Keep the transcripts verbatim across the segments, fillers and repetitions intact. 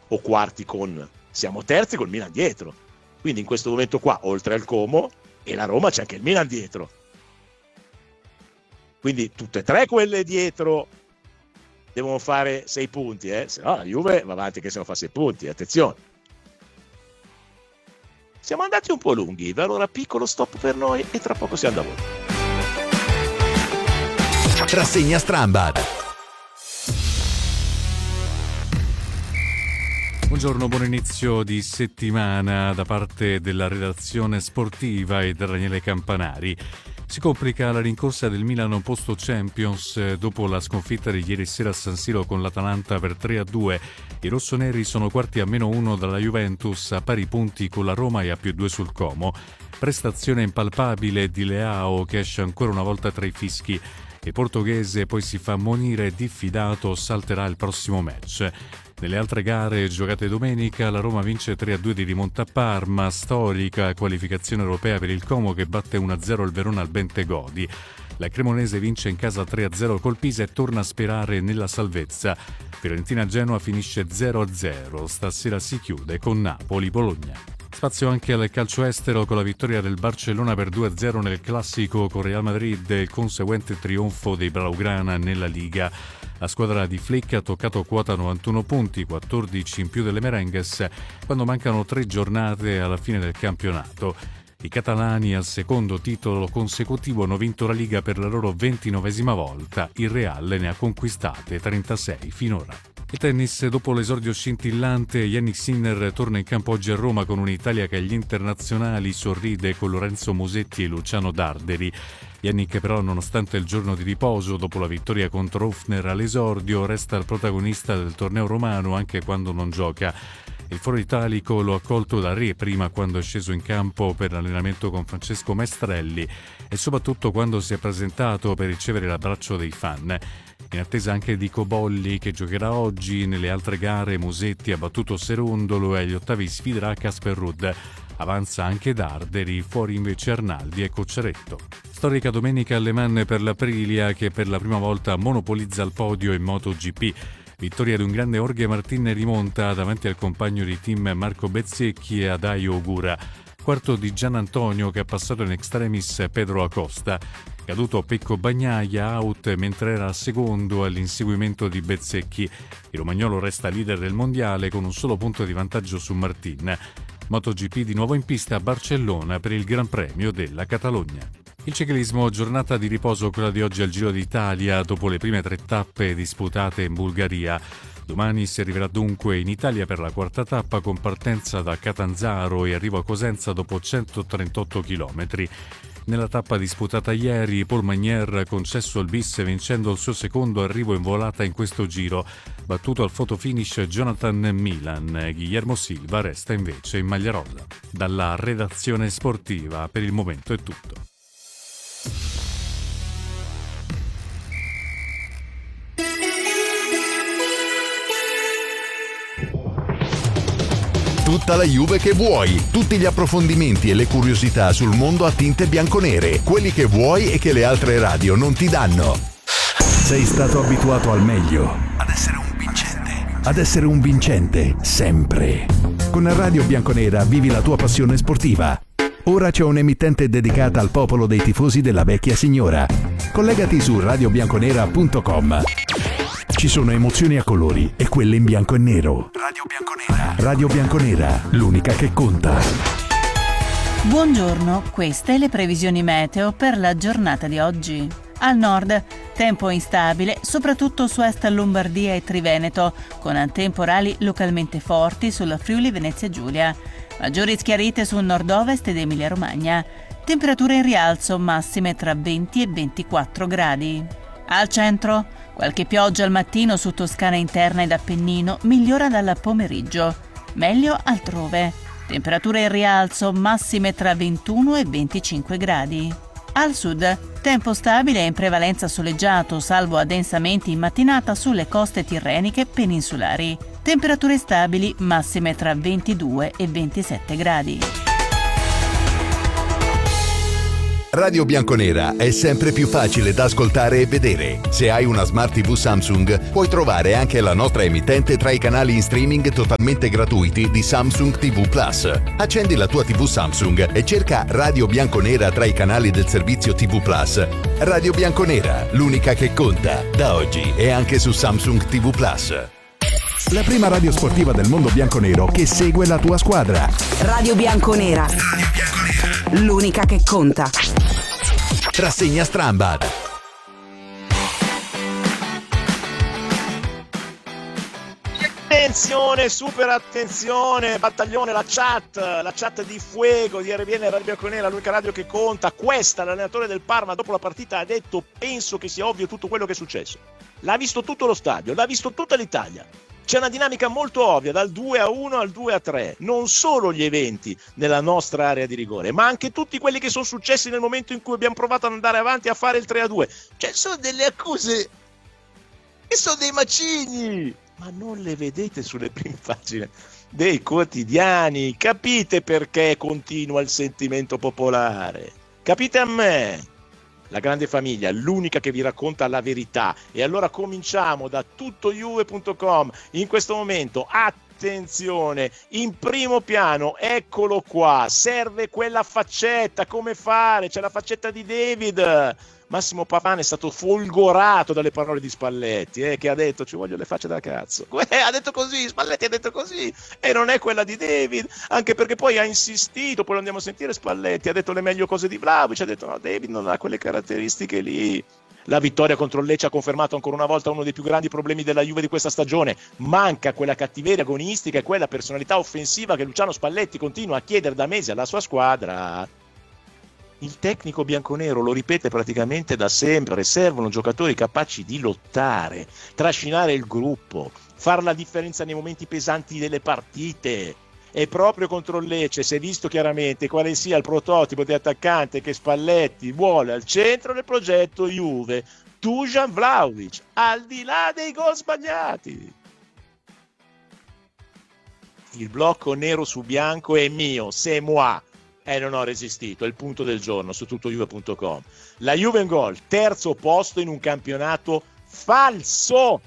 o quarti con, siamo terzi col Milan dietro. Quindi in questo momento qua, oltre al Como e la Roma, c'è anche il Milan dietro. Quindi tutte e tre quelle dietro devono fare sei punti, eh? Se no la Juve va avanti che se non fa sei punti, attenzione. Siamo andati un po' lunghi, allora piccolo stop per noi e tra poco siamo da voi. Rassegna Strambad. Buongiorno, buon inizio di settimana da parte della redazione sportiva e da Daniele Campanari. Si complica la rincorsa del Milan posto Champions dopo la sconfitta di ieri sera a San Siro con l'Atalanta per tre a due. I rossoneri sono quarti a meno uno dalla Juventus, a pari punti con la Roma e a più due sul Como. Prestazione impalpabile di Leao che esce ancora una volta tra i fischi. Il portoghese poi si fa ammonire diffidato, salterà il prossimo match. Nelle altre gare giocate domenica, la Roma vince tre a due di rimonta a Parma, storica qualificazione europea per il Como che batte uno a zero il Verona al Bentegodi. La Cremonese vince in casa tre a zero col Pisa e torna a sperare nella salvezza. Fiorentina-Genoa finisce zero a zero, stasera si chiude con Napoli-Bologna. Spazio anche al calcio estero con la vittoria del Barcellona per due a zero nel classico con Real Madrid e il conseguente trionfo dei Blaugrana nella Liga. La squadra di Flick ha toccato quota novantuno punti, quattordici in più delle Merengues, quando mancano tre giornate alla fine del campionato. I catalani al secondo titolo consecutivo hanno vinto la Liga per la loro ventinovesima volta, il Real ne ha conquistate trentasei finora. Il tennis, dopo l'esordio scintillante, Jannik Sinner torna in campo oggi a Roma con un'Italia che agli internazionali sorride con Lorenzo Musetti e Luciano Darderi. Jannik però, nonostante il giorno di riposo dopo la vittoria contro Hofner all'esordio, resta il protagonista del torneo romano anche quando non gioca. Il foro italico lo ha accolto da re prima quando è sceso in campo per l'allenamento con Francesco Maestrelli e soprattutto quando si è presentato per ricevere l'abbraccio dei fan. In attesa anche di Cobolli che giocherà oggi, nelle altre gare Musetti ha battuto Serondolo e agli ottavi sfiderà Casper Ruud. Avanza anche Darderi, fuori invece Arnaldi e Cocciaretto. Storica domenica alle Mans per l'Aprilia che per la prima volta monopolizza il podio in MotoGP. Vittoria di un grande Jorge Martin rimonta davanti al compagno di team Marco Bezzecchi e Adaio Ogura. Quarto di Gian Antonio che ha passato in extremis Pedro Acosta. Caduto Pecco Bagnaia, out mentre era secondo all'inseguimento di Bezzecchi. Il romagnolo resta leader del mondiale con un solo punto di vantaggio su Martin. MotoGP di nuovo in pista a Barcellona per il Gran Premio della Catalogna. Il ciclismo, giornata di riposo quella di oggi al Giro d'Italia dopo le prime tre tappe disputate in Bulgaria. Domani si arriverà dunque in Italia per la quarta tappa con partenza da Catanzaro e arrivo a Cosenza dopo centotrentotto chilometri. Nella tappa disputata ieri, Paul Magnier ha concesso il bis vincendo il suo secondo arrivo in volata in questo giro. Battuto al fotofinish Jonathan Milan, Guillermo Silva resta invece in maglia rosa. Dalla redazione sportiva per il momento è tutto. Tutta la Juve che vuoi, tutti gli approfondimenti e le curiosità sul mondo a tinte bianconere, quelli che vuoi e che le altre radio non ti danno. Sei stato abituato al meglio, ad essere un vincente, ad essere un vincente sempre. Con la Radio Bianconera vivi la tua passione sportiva. Ora c'è un'emittente dedicata al popolo dei tifosi della vecchia signora. Collegati su radio bianconera punto com. Ci sono emozioni a colori e quelle in bianco e nero. Radio Bianconera. Radio Bianconera, l'unica che conta. Buongiorno, queste le previsioni meteo per la giornata di oggi. Al nord, tempo instabile, soprattutto su est Lombardia e Triveneto, con temporali localmente forti sulla Friuli Venezia Giulia. Maggiori schiarite sul nord-ovest ed Emilia-Romagna. Temperature in rialzo, massime tra venti e ventiquattro gradi. Al centro, qualche pioggia al mattino su Toscana interna ed Appennino, migliora dal pomeriggio. Meglio altrove. Temperature in rialzo, massime tra ventuno e venticinque gradi. Al sud, tempo stabile e in prevalenza soleggiato, salvo addensamenti in mattinata sulle coste tirreniche peninsulari. Temperature stabili, massime tra ventidue e ventisette gradi. Radio Bianconera è sempre più facile da ascoltare e vedere. Se hai una Smart tivù Samsung, puoi trovare anche la nostra emittente tra i canali in streaming totalmente gratuiti di Samsung ti vu Plus. Accendi la tua tivù Samsung e cerca Radio Bianconera tra i canali del servizio ti vu Plus. Radio Bianconera, l'unica che conta. Da oggi è anche su Samsung ti vu Plus. La prima radio sportiva del mondo bianconero che segue la tua squadra. Radio Bianconera. Radio Bianconera. L'unica che conta. Rassegna Strambad. Attenzione, super attenzione, battaglione, la chat, la chat di Fuego di R B N Radio Bianconera, l'unica radio che conta. Questa, l'allenatore del Parma dopo la partita ha detto: penso che sia ovvio tutto quello che è successo. L'ha visto tutto lo stadio, l'ha visto tutta l'Italia. C'è una dinamica molto ovvia, dal due a uno al due a tre, non solo gli eventi nella nostra area di rigore, ma anche tutti quelli che sono successi nel momento in cui abbiamo provato ad andare avanti a fare il tre a due. Cioè, sono delle accuse che sono dei macigni, ma non le vedete sulle prime pagine dei quotidiani. Capite perché continua il sentimento popolare? Capite a me? La grande famiglia, l'unica che vi racconta la verità. E allora cominciamo da tutto juve punto com. In questo momento, attenzione, in primo piano, eccolo qua, serve quella faccetta, come fare? C'è la faccetta di David. Massimo Pavane è stato folgorato dalle parole di Spalletti, eh, che ha detto: ci voglio le facce da cazzo. Eh, ha detto così, Spalletti ha detto così, e non è quella di David, anche perché poi ha insistito, poi lo andiamo a sentire Spalletti, ha detto le meglio cose di Vlahovic, ha detto no, David non ha quelle caratteristiche lì. La vittoria contro il Lecce ha confermato ancora una volta uno dei più grandi problemi della Juve di questa stagione: manca quella cattiveria agonistica e quella personalità offensiva che Luciano Spalletti continua a chiedere da mesi alla sua squadra. Il tecnico bianconero lo ripete praticamente da sempre: servono giocatori capaci di lottare, trascinare il gruppo, far la differenza nei momenti pesanti delle partite. E proprio contro il Lecce si è visto chiaramente quale sia il prototipo di attaccante che Spalletti vuole al centro del progetto Juve: Dusan Vlahovic, al di là dei gol sbagliati. Il blocco nero su bianco è mio, c'est moi. E non ho resistito, è il punto del giorno su tutto juve punto com. La Juve in gol, terzo posto in un campionato falso.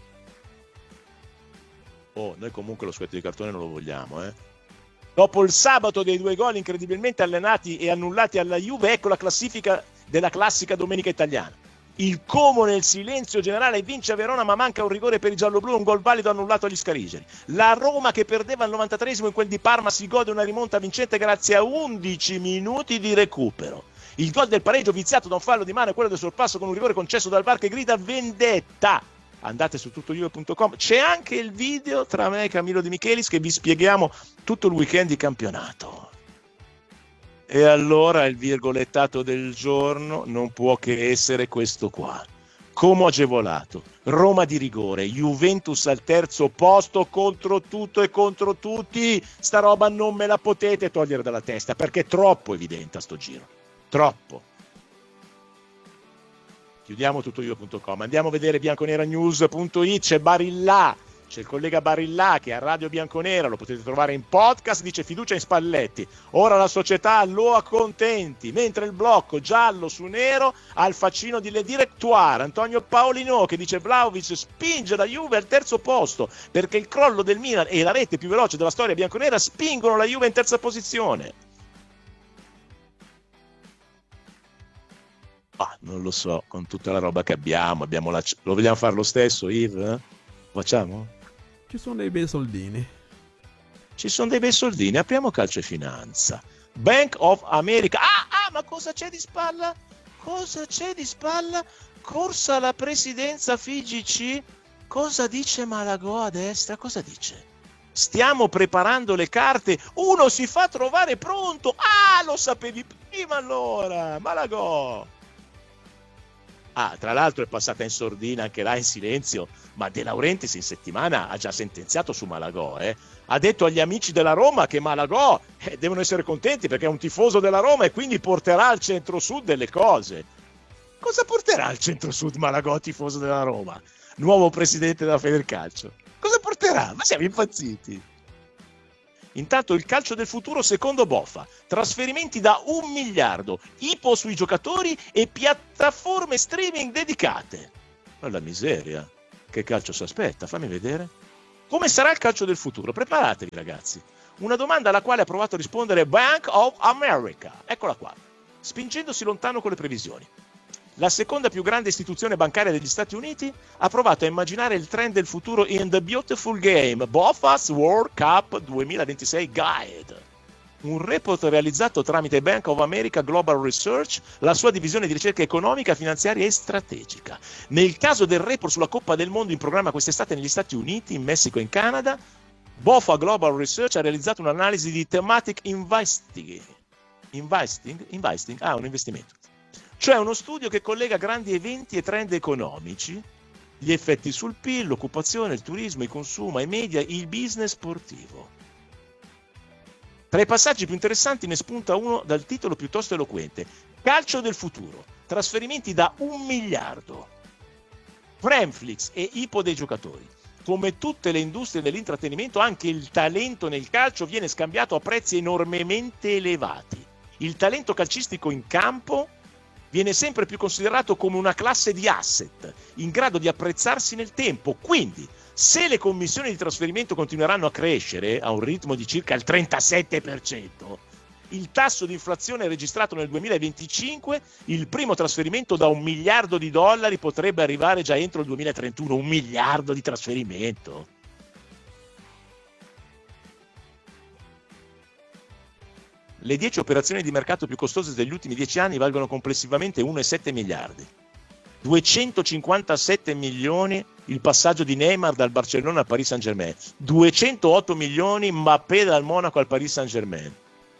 Oh, noi comunque lo scudetto di cartone non lo vogliamo, eh. Dopo il sabato dei due gol incredibilmente allenati e annullati alla Juve, ecco la classifica della classica domenica italiana. Il Como nel silenzio generale vince a Verona, ma manca un rigore per i gialloblu, un gol valido annullato agli scarigeri. La Roma, che perdeva al novantatreesimo in quel di Parma, si gode una rimonta vincente grazie a undici minuti di recupero. Il gol del pareggio viziato da un fallo di mano e quello del sorpasso con un rigore concesso dal V A R che grida vendetta. Andate su tutto juve punto com, c'è anche il video tra me e Camillo De Michelis che vi spieghiamo tutto il weekend di campionato. E allora il virgolettato del giorno non può che essere questo qua: Como agevolato, Roma di rigore, Juventus al terzo posto contro tutto e contro tutti. Sta roba non me la potete togliere dalla testa, perché è troppo evidente a sto giro, troppo. Chiudiamo tutto juve punto com, andiamo a vedere bianconeranews punto it. C'è Barillà, c'è il collega Barillà che è a Radio Bianconera, lo potete trovare in podcast, dice fiducia in Spalletti, ora la società lo accontenti, mentre il blocco giallo su nero al faccino di Le Directoire, Antonio Paolino, che dice Vlahovic spinge la Juve al terzo posto perché il crollo del Milan e la rete più veloce della storia bianconera spingono la Juve in terza posizione. Ah, non lo so, con tutta la roba che abbiamo, abbiamo la... lo vogliamo fare lo stesso, Yves? Facciamo? Ci sono dei bei soldini. Ci sono dei bei soldini, apriamo Calcio e Finanza. Bank of America. Ah, ah, ma cosa c'è di spalla? Cosa c'è di spalla? Corsa alla presidenza F I G C. Cosa dice Malagò a destra? Cosa dice? Stiamo preparando le carte. Uno si fa trovare pronto. Ah, lo sapevi prima allora, Malagò. Ah, tra l'altro è passata in sordina anche là in silenzio, ma De Laurentiis in settimana ha già sentenziato su Malagò, eh. Ha detto agli amici della Roma che Malagò eh, devono essere contenti perché è un tifoso della Roma e quindi porterà al centro-sud delle cose. Cosa porterà al centro-sud Malagò, tifoso della Roma? Nuovo presidente della Federcalcio. Cosa porterà? Ma siamo impazziti. Intanto il calcio del futuro secondo Boffa, trasferimenti da un miliardo, ipo sui giocatori e piattaforme streaming dedicate. Ma la miseria, che calcio si aspetta? Fammi vedere. Come sarà il calcio del futuro? Preparatevi ragazzi. Una domanda alla quale ha provato a rispondere Bank of America. Eccola qua, spingendosi lontano con le previsioni. La seconda più grande istituzione bancaria degli Stati Uniti ha provato a immaginare il trend del futuro in The Beautiful Game, Boffa's World Cup duemilaventisei Guide. Un report realizzato tramite Bank of America Global Research, la sua divisione di ricerca economica, finanziaria e strategica. Nel caso del report sulla Coppa del Mondo in programma quest'estate negli Stati Uniti, in Messico e in Canada, Boffa Global Research ha realizzato un'analisi di thematic investing. Investing? Investing? Ah, un investimento. Cioè uno studio che collega grandi eventi e trend economici, gli effetti sul P I L, l'occupazione, il turismo, i consumi, i media, il business sportivo. Tra i passaggi più interessanti ne spunta uno dal titolo piuttosto eloquente: Calcio del futuro, trasferimenti da un miliardo. Netflix e ipo dei giocatori. Come tutte le industrie dell'intrattenimento, anche il talento nel calcio viene scambiato a prezzi enormemente elevati. Il talento calcistico in campo viene sempre più considerato come una classe di asset in grado di apprezzarsi nel tempo. Quindi, se le commissioni di trasferimento continueranno a crescere a un ritmo di circa il trentasette per cento, il tasso di inflazione registrato nel duemilaventicinque, il primo trasferimento da un miliardo di dollari potrebbe arrivare già entro il duemilatrentuno. Un miliardo di trasferimento. Le dieci operazioni di mercato più costose degli ultimi dieci anni valgono complessivamente uno virgola sette miliardi. duecentocinquantasette milioni il passaggio di Neymar dal Barcellona al Paris Saint-Germain. duecentootto milioni Mbappé dal Monaco al Paris Saint-Germain.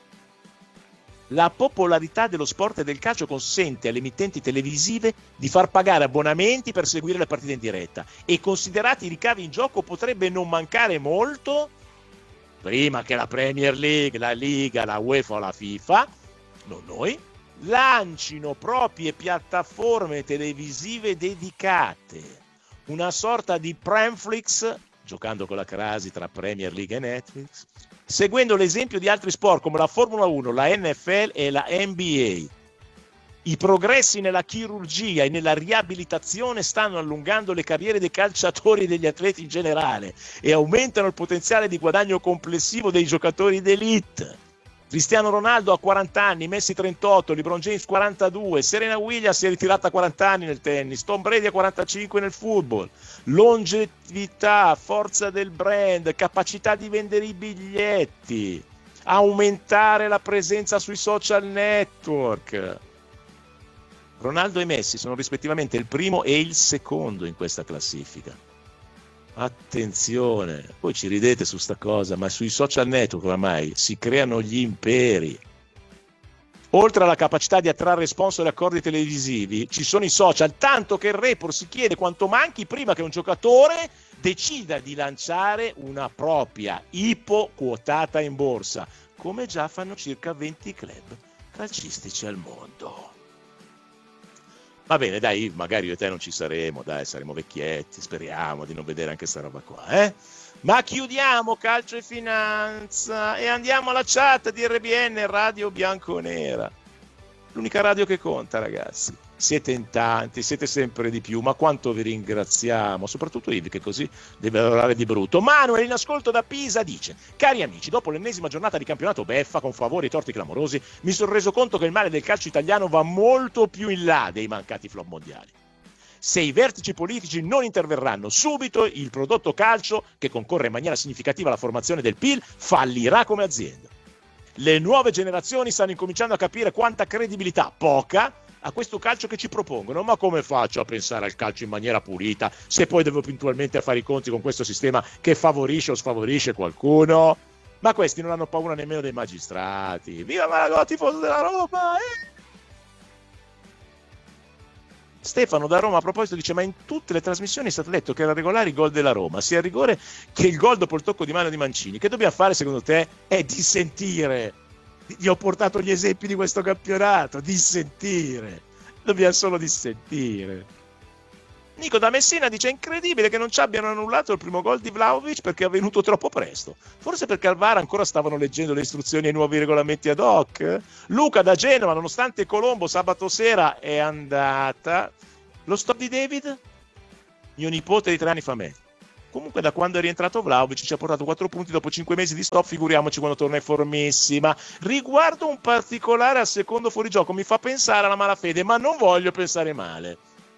La popolarità dello sport e del calcio consente alle emittenti televisive di far pagare abbonamenti per seguire le partite in diretta, e considerati i ricavi in gioco potrebbe non mancare molto prima che la Premier League, la Liga, la UEFA o la FIFA, non noi, lancino proprie piattaforme televisive dedicate, una sorta di Premflix, giocando con la crasi tra Premier League e Netflix, seguendo l'esempio di altri sport come la Formula uno, la N F L e la N B A. I progressi nella chirurgia e nella riabilitazione stanno allungando le carriere dei calciatori e degli atleti in generale e aumentano il potenziale di guadagno complessivo dei giocatori d'elite. Cristiano Ronaldo ha quaranta anni, Messi trentotto, LeBron James quarantadue, Serena Williams si è ritirata a quaranta anni nel tennis, Tom Brady a quarantacinque nel football. Longevità, forza del brand, capacità di vendere i biglietti, aumentare la presenza sui social network. Ronaldo e Messi sono rispettivamente il primo e il secondo in questa classifica. Attenzione, voi ci ridete su sta cosa, ma sui social network oramai si creano gli imperi. Oltre alla capacità di attrarre sponsor e accordi televisivi, ci sono i social, tanto che il report si chiede quanto manchi prima che un giocatore decida di lanciare una propria ipo quotata in borsa, come già fanno circa venti club calcistici al mondo. Va bene, dai, magari io e te non ci saremo, dai, saremo vecchietti, speriamo di non vedere anche sta roba qua, eh? Ma chiudiamo calcio e finanza e andiamo alla chat di R B N, Radio Bianconera. L'unica radio che conta, ragazzi. Siete in tanti, siete sempre di più, ma quanto vi ringraziamo, soprattutto Ivi che così deve lavorare di brutto. Manuel in ascolto da Pisa dice: cari amici, dopo l'ennesima giornata di campionato beffa con favori e torti clamorosi, mi sono reso conto che il male del calcio italiano va molto più in là dei mancati flop mondiali. Se i vertici politici non interverranno subito, il prodotto calcio, che concorre in maniera significativa alla formazione del P I L, fallirà come azienda. Le nuove generazioni stanno incominciando a capire quanta credibilità, poca, a questo calcio che ci propongono. Ma come faccio a pensare al calcio in maniera pulita se poi devo puntualmente fare i conti con questo sistema che favorisce o sfavorisce qualcuno? Ma questi non hanno paura nemmeno dei magistrati. Viva Malagò, tifoso della Roma! Eh! Stefano da Roma a proposito dice: ma in tutte le trasmissioni è stato detto che era regolare il gol della Roma, sia il rigore che il gol dopo il tocco di mano di Mancini. Che dobbiamo fare secondo te? È dissentire. Gli ho portato gli esempi di questo campionato, dissentire. Dobbiamo solo dissentire. Nico da Messina dice: è incredibile che non ci abbiano annullato il primo gol di Vlahovic perché è avvenuto troppo presto. Forse perché al V A R ancora stavano leggendo le istruzioni ai nuovi regolamenti ad hoc. Luca da Genova, nonostante Colombo sabato sera è andata. Lo stop di David? Mio nipote di tre anni fa me. Comunque da quando è rientrato Vlahovic ci ha portato quattro punti dopo cinque mesi di stop, figuriamoci quando torna in formissima. Riguardo un particolare al secondo fuorigioco, mi fa pensare alla malafede, ma non voglio pensare male.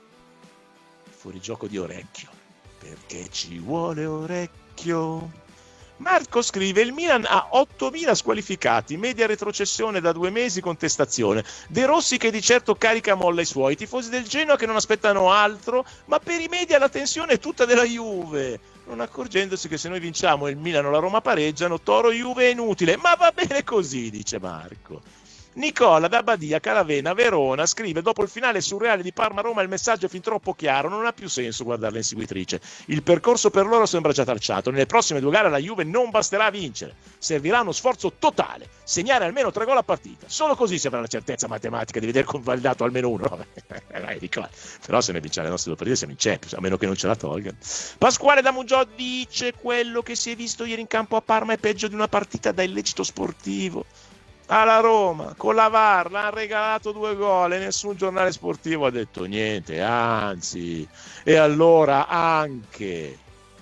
Fuorigioco di Orecchio, perché ci vuole Orecchio. Marco scrive: il Milan ha ottomila squalificati, media retrocessione da due mesi, contestazione. De Rossi che di certo carica molla i suoi, tifosi del Genoa che non aspettano altro, ma per i media la tensione è tutta della Juve, non accorgendosi che se noi vinciamo e il Milan o la Roma pareggiano, Toro Juve è inutile, ma va bene così, dice Marco. Nicola da Badia, Caravena, Verona scrive: dopo il finale surreale di Parma-Roma il messaggio è fin troppo chiaro, non ha più senso guardare l'inseguitrice, il percorso per loro sembra già tracciato, nelle prossime due gare la Juve non basterà vincere, servirà uno sforzo totale, segnare almeno tre gol a partita, solo così si avrà la certezza matematica di vedere convalidato almeno uno. Vai, Nicola. Però se ne vinciamo le nostre due partite siamo in Champions, a meno che non ce la tolga. Pasquale da Mugiò dice: quello che si è visto ieri in campo a Parma è peggio di una partita da illecito sportivo. Alla Roma, con la V A R, l'ha regalato due gol e nessun giornale sportivo ha detto niente, anzi. E allora anche,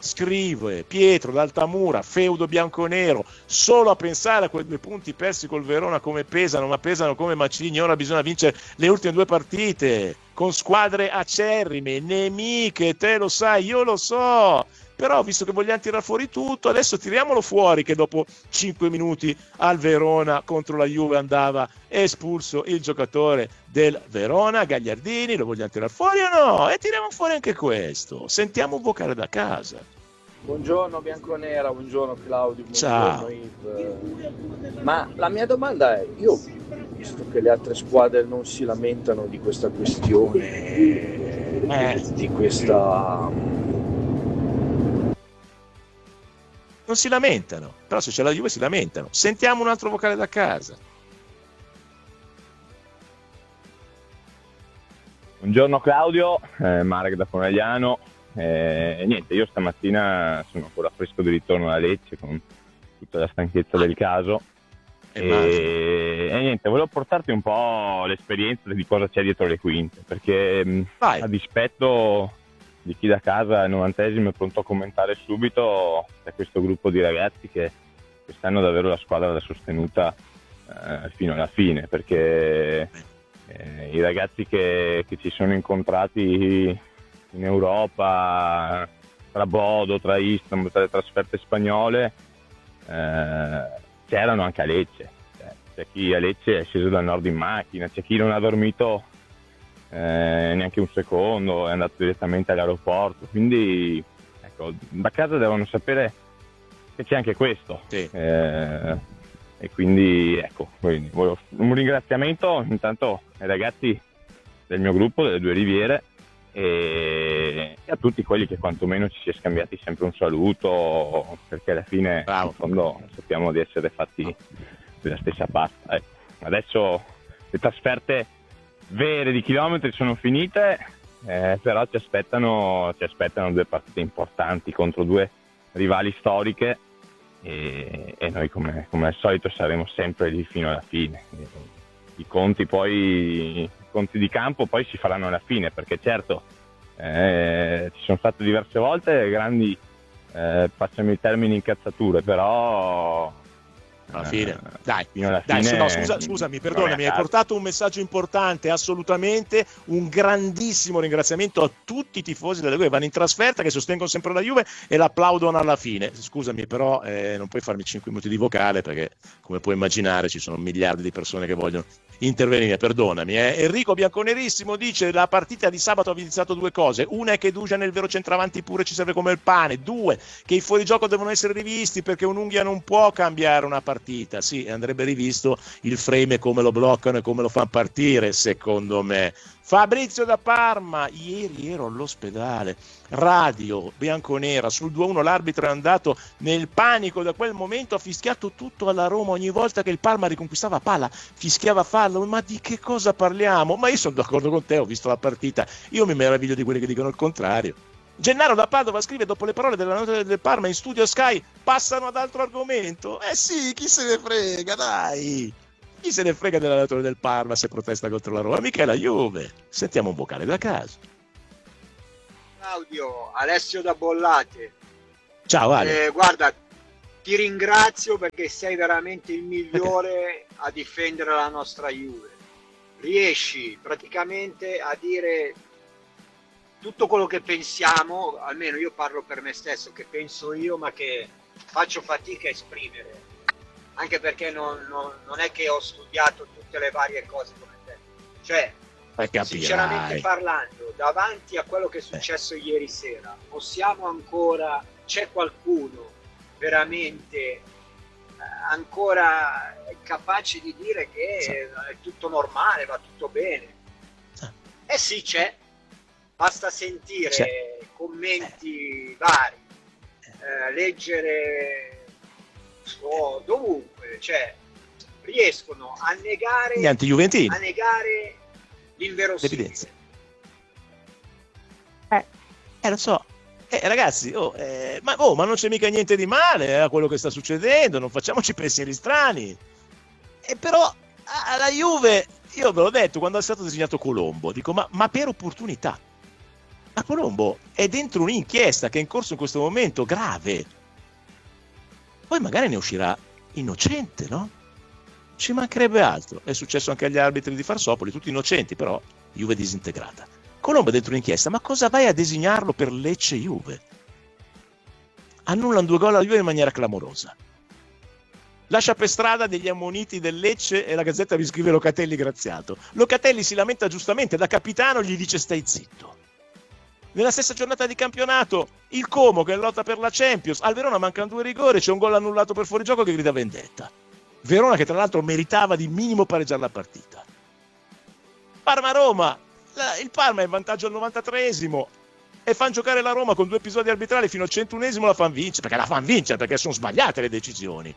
scrive Pietro d'Altamura, feudo bianconero, solo a pensare a quei due punti persi col Verona come pesano, ma pesano come macigni, ora bisogna vincere le ultime due partite, con squadre acerrime, nemiche, te lo sai, io lo so. Però visto che vogliamo tirare fuori tutto, adesso tiriamolo fuori che dopo cinque minuti al Verona contro la Juve andava espulso il giocatore del Verona, Gagliardini, lo vogliamo tirare fuori o no? E tiriamo fuori anche questo. Sentiamo un vocale da casa. Buongiorno Bianconera, buongiorno Claudio, buongiorno Ciao. Yves. Ma la mia domanda è, io visto che le altre squadre non si lamentano di questa questione, Eh. di questa... Non si lamentano, però se c'è la Juve si lamentano. Sentiamo un altro vocale da casa. Buongiorno Claudio, eh, Marek da Conegliano. Eh, niente, io stamattina sono ancora fresco di ritorno da Lecce con tutta la stanchezza del caso. E, e niente, volevo portarti un po' l'esperienza di cosa c'è dietro le quinte, perché Vai. a dispetto di chi da casa al novantesimo è pronto a commentare subito, c'è questo gruppo di ragazzi che quest'anno davvero la squadra l'ha sostenuta eh, fino alla fine, perché eh, i ragazzi che, che ci sono incontrati in Europa, tra Bodo, tra Istanbul, tra le trasferte spagnole, eh, c'erano anche a Lecce. Cioè, c'è chi a Lecce è sceso dal nord in macchina, c'è chi non ha dormito Eh, neanche un secondo, è andato direttamente all'aeroporto, quindi ecco, da casa devono sapere che c'è anche questo. Sì. Eh, e quindi ecco, quindi, volevo, un ringraziamento intanto ai ragazzi del mio gruppo, delle Due Riviere, e, e a tutti quelli che quantomeno ci si è scambiati sempre un saluto, perché alla fine Bravo. in fondo sappiamo di essere fatti della stessa pasta. Eh. Adesso le trasferte vere di chilometri sono finite, eh, però ci aspettano, ci aspettano due partite importanti contro due rivali storiche e, e noi come, come al solito saremo sempre lì fino alla fine. I conti poi, i conti di campo poi si faranno alla fine, perché certo eh, ci sono state diverse volte grandi, eh, facciamo i termini incazzature, però alla fine, dai, alla dai fine, no, scusa, scusami, perdonami, hai caso. portato un messaggio importante, assolutamente, un grandissimo ringraziamento a tutti i tifosi della Juve, vanno in trasferta, che sostengono sempre la Juve e l'applaudono alla fine. Scusami, però eh, non puoi farmi cinque minuti di vocale, perché come puoi immaginare ci sono miliardi di persone che vogliono intervenire, perdonami. Eh. Enrico Bianconerissimo dice: la partita di sabato ha evidenziato due cose, una è che Dusan nel vero centravanti pure ci serve come il pane, due che i fuorigioco devono essere rivisti, perché un'unghia non può cambiare una partita. partita, sì, andrebbe rivisto il frame e come lo bloccano e come lo fanno partire, secondo me. Fabrizio da Parma, ieri ero all'ospedale, radio bianconera, sul due a uno l'arbitro è andato nel panico, da quel momento ha fischiato tutto alla Roma, ogni volta che il Parma riconquistava palla fischiava fallo, ma di che cosa parliamo? Ma io sono d'accordo con te, ho visto la partita, io mi meraviglio di quelli che dicono il contrario. Gennaro da Padova scrive: dopo le parole dell'allenatore del Parma in studio Sky passano ad altro argomento. Eh sì, chi se ne frega, dai, chi se ne frega dell'allenatore del Parma se protesta contro la Roma, mica la Juve. Sentiamo un vocale da casa. Claudio, Alessio da Bollate. Ciao Ale. Eh, guarda, ti ringrazio perché sei veramente il migliore a difendere la nostra Juve. Riesci praticamente a dire tutto quello che pensiamo, almeno io parlo per me stesso, che penso io, ma che faccio fatica a esprimere, anche perché non, non, non è che ho studiato tutte le varie cose come te. Cioè, sinceramente parlando, davanti a quello che è successo eh. ieri sera, possiamo ancora, c'è qualcuno veramente eh, ancora capace di dire che sì. è tutto normale, va tutto bene? Sì. Eh sì, c'è. Basta sentire c'è. commenti vari, eh, leggere oh, dovunque, cioè riescono a negare, gli anti-juventini, a negare l'inverosimile. Eh, eh, lo so. Eh, ragazzi, oh, eh, ma, oh, ma non c'è mica niente di male a eh, quello che sta succedendo, non facciamoci pensieri strani. E però alla Juve, io ve l'ho detto, quando è stato designato Colombo, dico, ma, ma per opportunità. Ma Colombo è dentro un'inchiesta che è in corso in questo momento, grave. Poi magari ne uscirà innocente, no? Ci mancherebbe altro. È successo anche agli arbitri di Farsopoli, tutti innocenti, però Juve disintegrata. Colombo è dentro un'inchiesta, ma cosa vai a designarlo per Lecce Juve? Annullano due gol alla Juve in maniera clamorosa. Lascia per strada degli ammoniti del Lecce e la Gazzetta vi scrive Locatelli graziato. Locatelli si lamenta giustamente, da capitano gli dice stai zitto. Nella stessa giornata di campionato, il Como che lotta per la Champions, al Verona mancano due rigori, c'è un gol annullato per fuorigioco che grida vendetta. Verona che tra l'altro meritava di minimo pareggiare la partita. Parma-Roma, la, il Parma è in vantaggio al novantatreesimo e fan giocare la Roma con due episodi arbitrali fino al centunesimo, la fan vincere, perché la fan vincere, perché sono sbagliate le decisioni.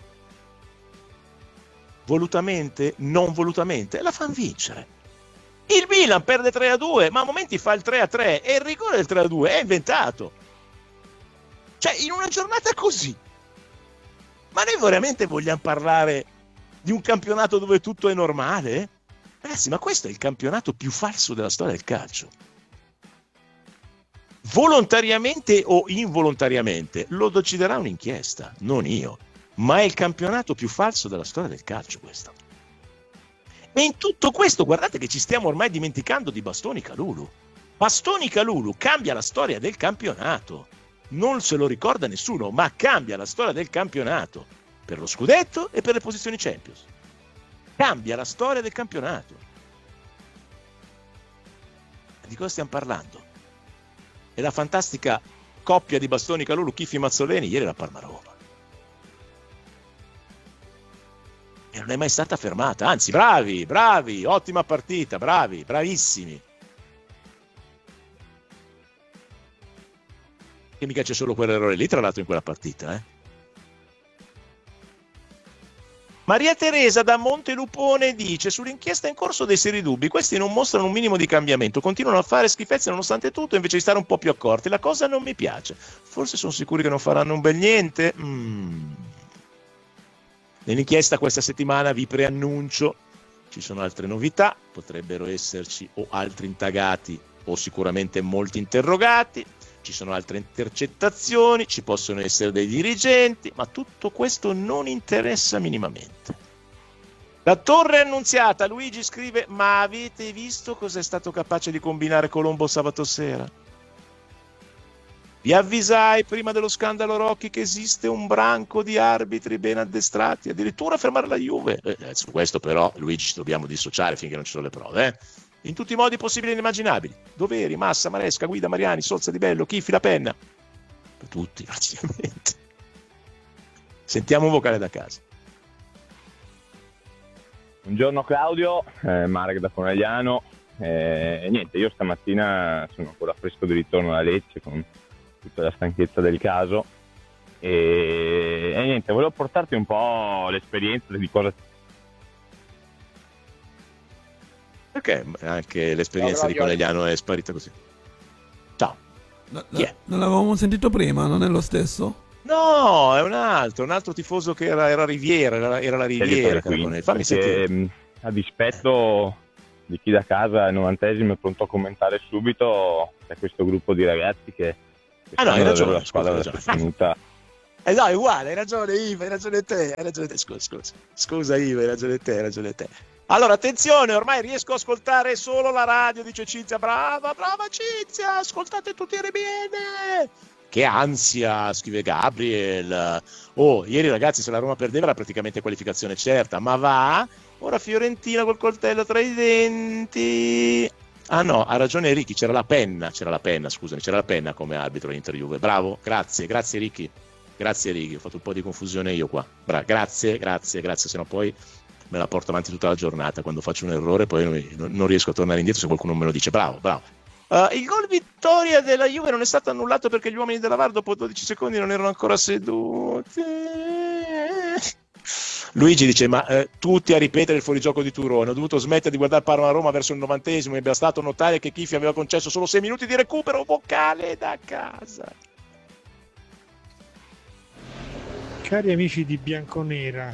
Volutamente, non volutamente, la fan vincere. Il Milan perde tre a due, ma a momenti fa il tre a tre e il rigore del tre a due è inventato. Cioè, in una giornata così. Ma noi veramente vogliamo parlare di un campionato dove tutto è normale? Ragazzi, ma questo è il campionato più falso della storia del calcio. Volontariamente o involontariamente lo deciderà un'inchiesta, non io. Ma è il campionato più falso della storia del calcio questo. E in tutto questo guardate che ci stiamo ormai dimenticando di Bastoni Calulu. Bastoni Calulu cambia la storia del campionato. Non se lo ricorda nessuno, ma cambia la storia del campionato. Per lo scudetto e per le posizioni Champions. Cambia la storia del campionato. Di cosa stiamo parlando? E la fantastica coppia di Bastoni Calulu, Chiffi Mazzoleni, ieri la Parma-Roma. E non è mai stata fermata, anzi bravi, bravi, ottima partita, bravi, bravissimi. Che mica c'è solo quell'errore lì, tra l'altro, in quella partita, eh. Maria Teresa da Montelupone dice: sull'inchiesta in corso dei seri dubbi, questi non mostrano un minimo di cambiamento, continuano a fare schifezze nonostante tutto invece di stare un po' più accorti, la cosa non mi piace, forse sono sicuri che non faranno un bel niente? Mm. Nell'inchiesta questa settimana vi preannuncio, ci sono altre novità, potrebbero esserci o altri indagati o sicuramente molti interrogati, ci sono altre intercettazioni, ci possono essere dei dirigenti, ma tutto questo non interessa minimamente. La Torre Annunziata, Luigi scrive: ma avete visto cosa è stato capace di combinare Colombo sabato sera? Vi avvisai prima dello scandalo Rocchi che esiste un branco di arbitri ben addestrati, addirittura a fermare la Juve. Eh, su questo però, Luigi, ci dobbiamo dissociare finché non ci sono le prove, eh? In tutti i modi possibili e inimmaginabili. Doveri, Massa, Maresca, Guida, Mariani, Sozza Di Bello, Chiffi, La Penna. Per tutti, praticamente. Sentiamo un vocale da casa. Buongiorno Claudio, eh, Marek da Conegliano. Eh, e niente, io stamattina sono ancora fresco di ritorno da Lecce con tutta la stanchezza del caso e, e niente, volevo portarti un po' l'esperienza di cosa... Perché anche l'esperienza no, di Conegliano è sparita così? Ciao. No, no, yeah. Non l'avevamo sentito prima, non è lo stesso? No, è un altro, un altro tifoso che era, era Riviera, era, era la Riviera. Fammi perché, sentire. A dispetto di chi da casa al novantesimo è pronto a commentare subito, c'è questo gruppo di ragazzi che, che ah no, hai ragione, la squadra scusa, sostenuta. Eh no, è uguale, hai ragione Ivo, hai ragione te, hai ragione te, scusa, scusa, scusa Ivo, hai ragione te, hai ragione te. Allora, attenzione, ormai riesco a ascoltare solo la radio, dice Cinzia, brava, brava Cinzia, ascoltate tutti bene. Che ansia, scrive Gabriel. Oh, ieri ragazzi, se la Roma perdeva era praticamente qualificazione certa, ma va? Ora Fiorentina col coltello tra i denti. Ah no, ha ragione Ricky, c'era la penna, c'era la penna, scusami, c'era la penna come arbitro Inter Juve. Bravo, grazie, grazie Ricky. Grazie Ricky, ho fatto un po' di confusione io qua. Bra- grazie, grazie, grazie, sennò poi me la porto avanti tutta la giornata. Quando faccio un errore poi non, non riesco a tornare indietro se qualcuno me lo dice. Bravo, bravo. Uh, il gol vittoria della Juve non è stato annullato perché gli uomini della V A R dopo dodici secondi non erano ancora seduti. Luigi dice ma eh, tutti a ripetere il fuorigioco di Turone, ho dovuto smettere di guardare Parma-Roma verso il novantesimo, mi è bastato notare che Chiffi aveva concesso solo sei minuti di recupero vocale da casa. Cari amici di Bianconera,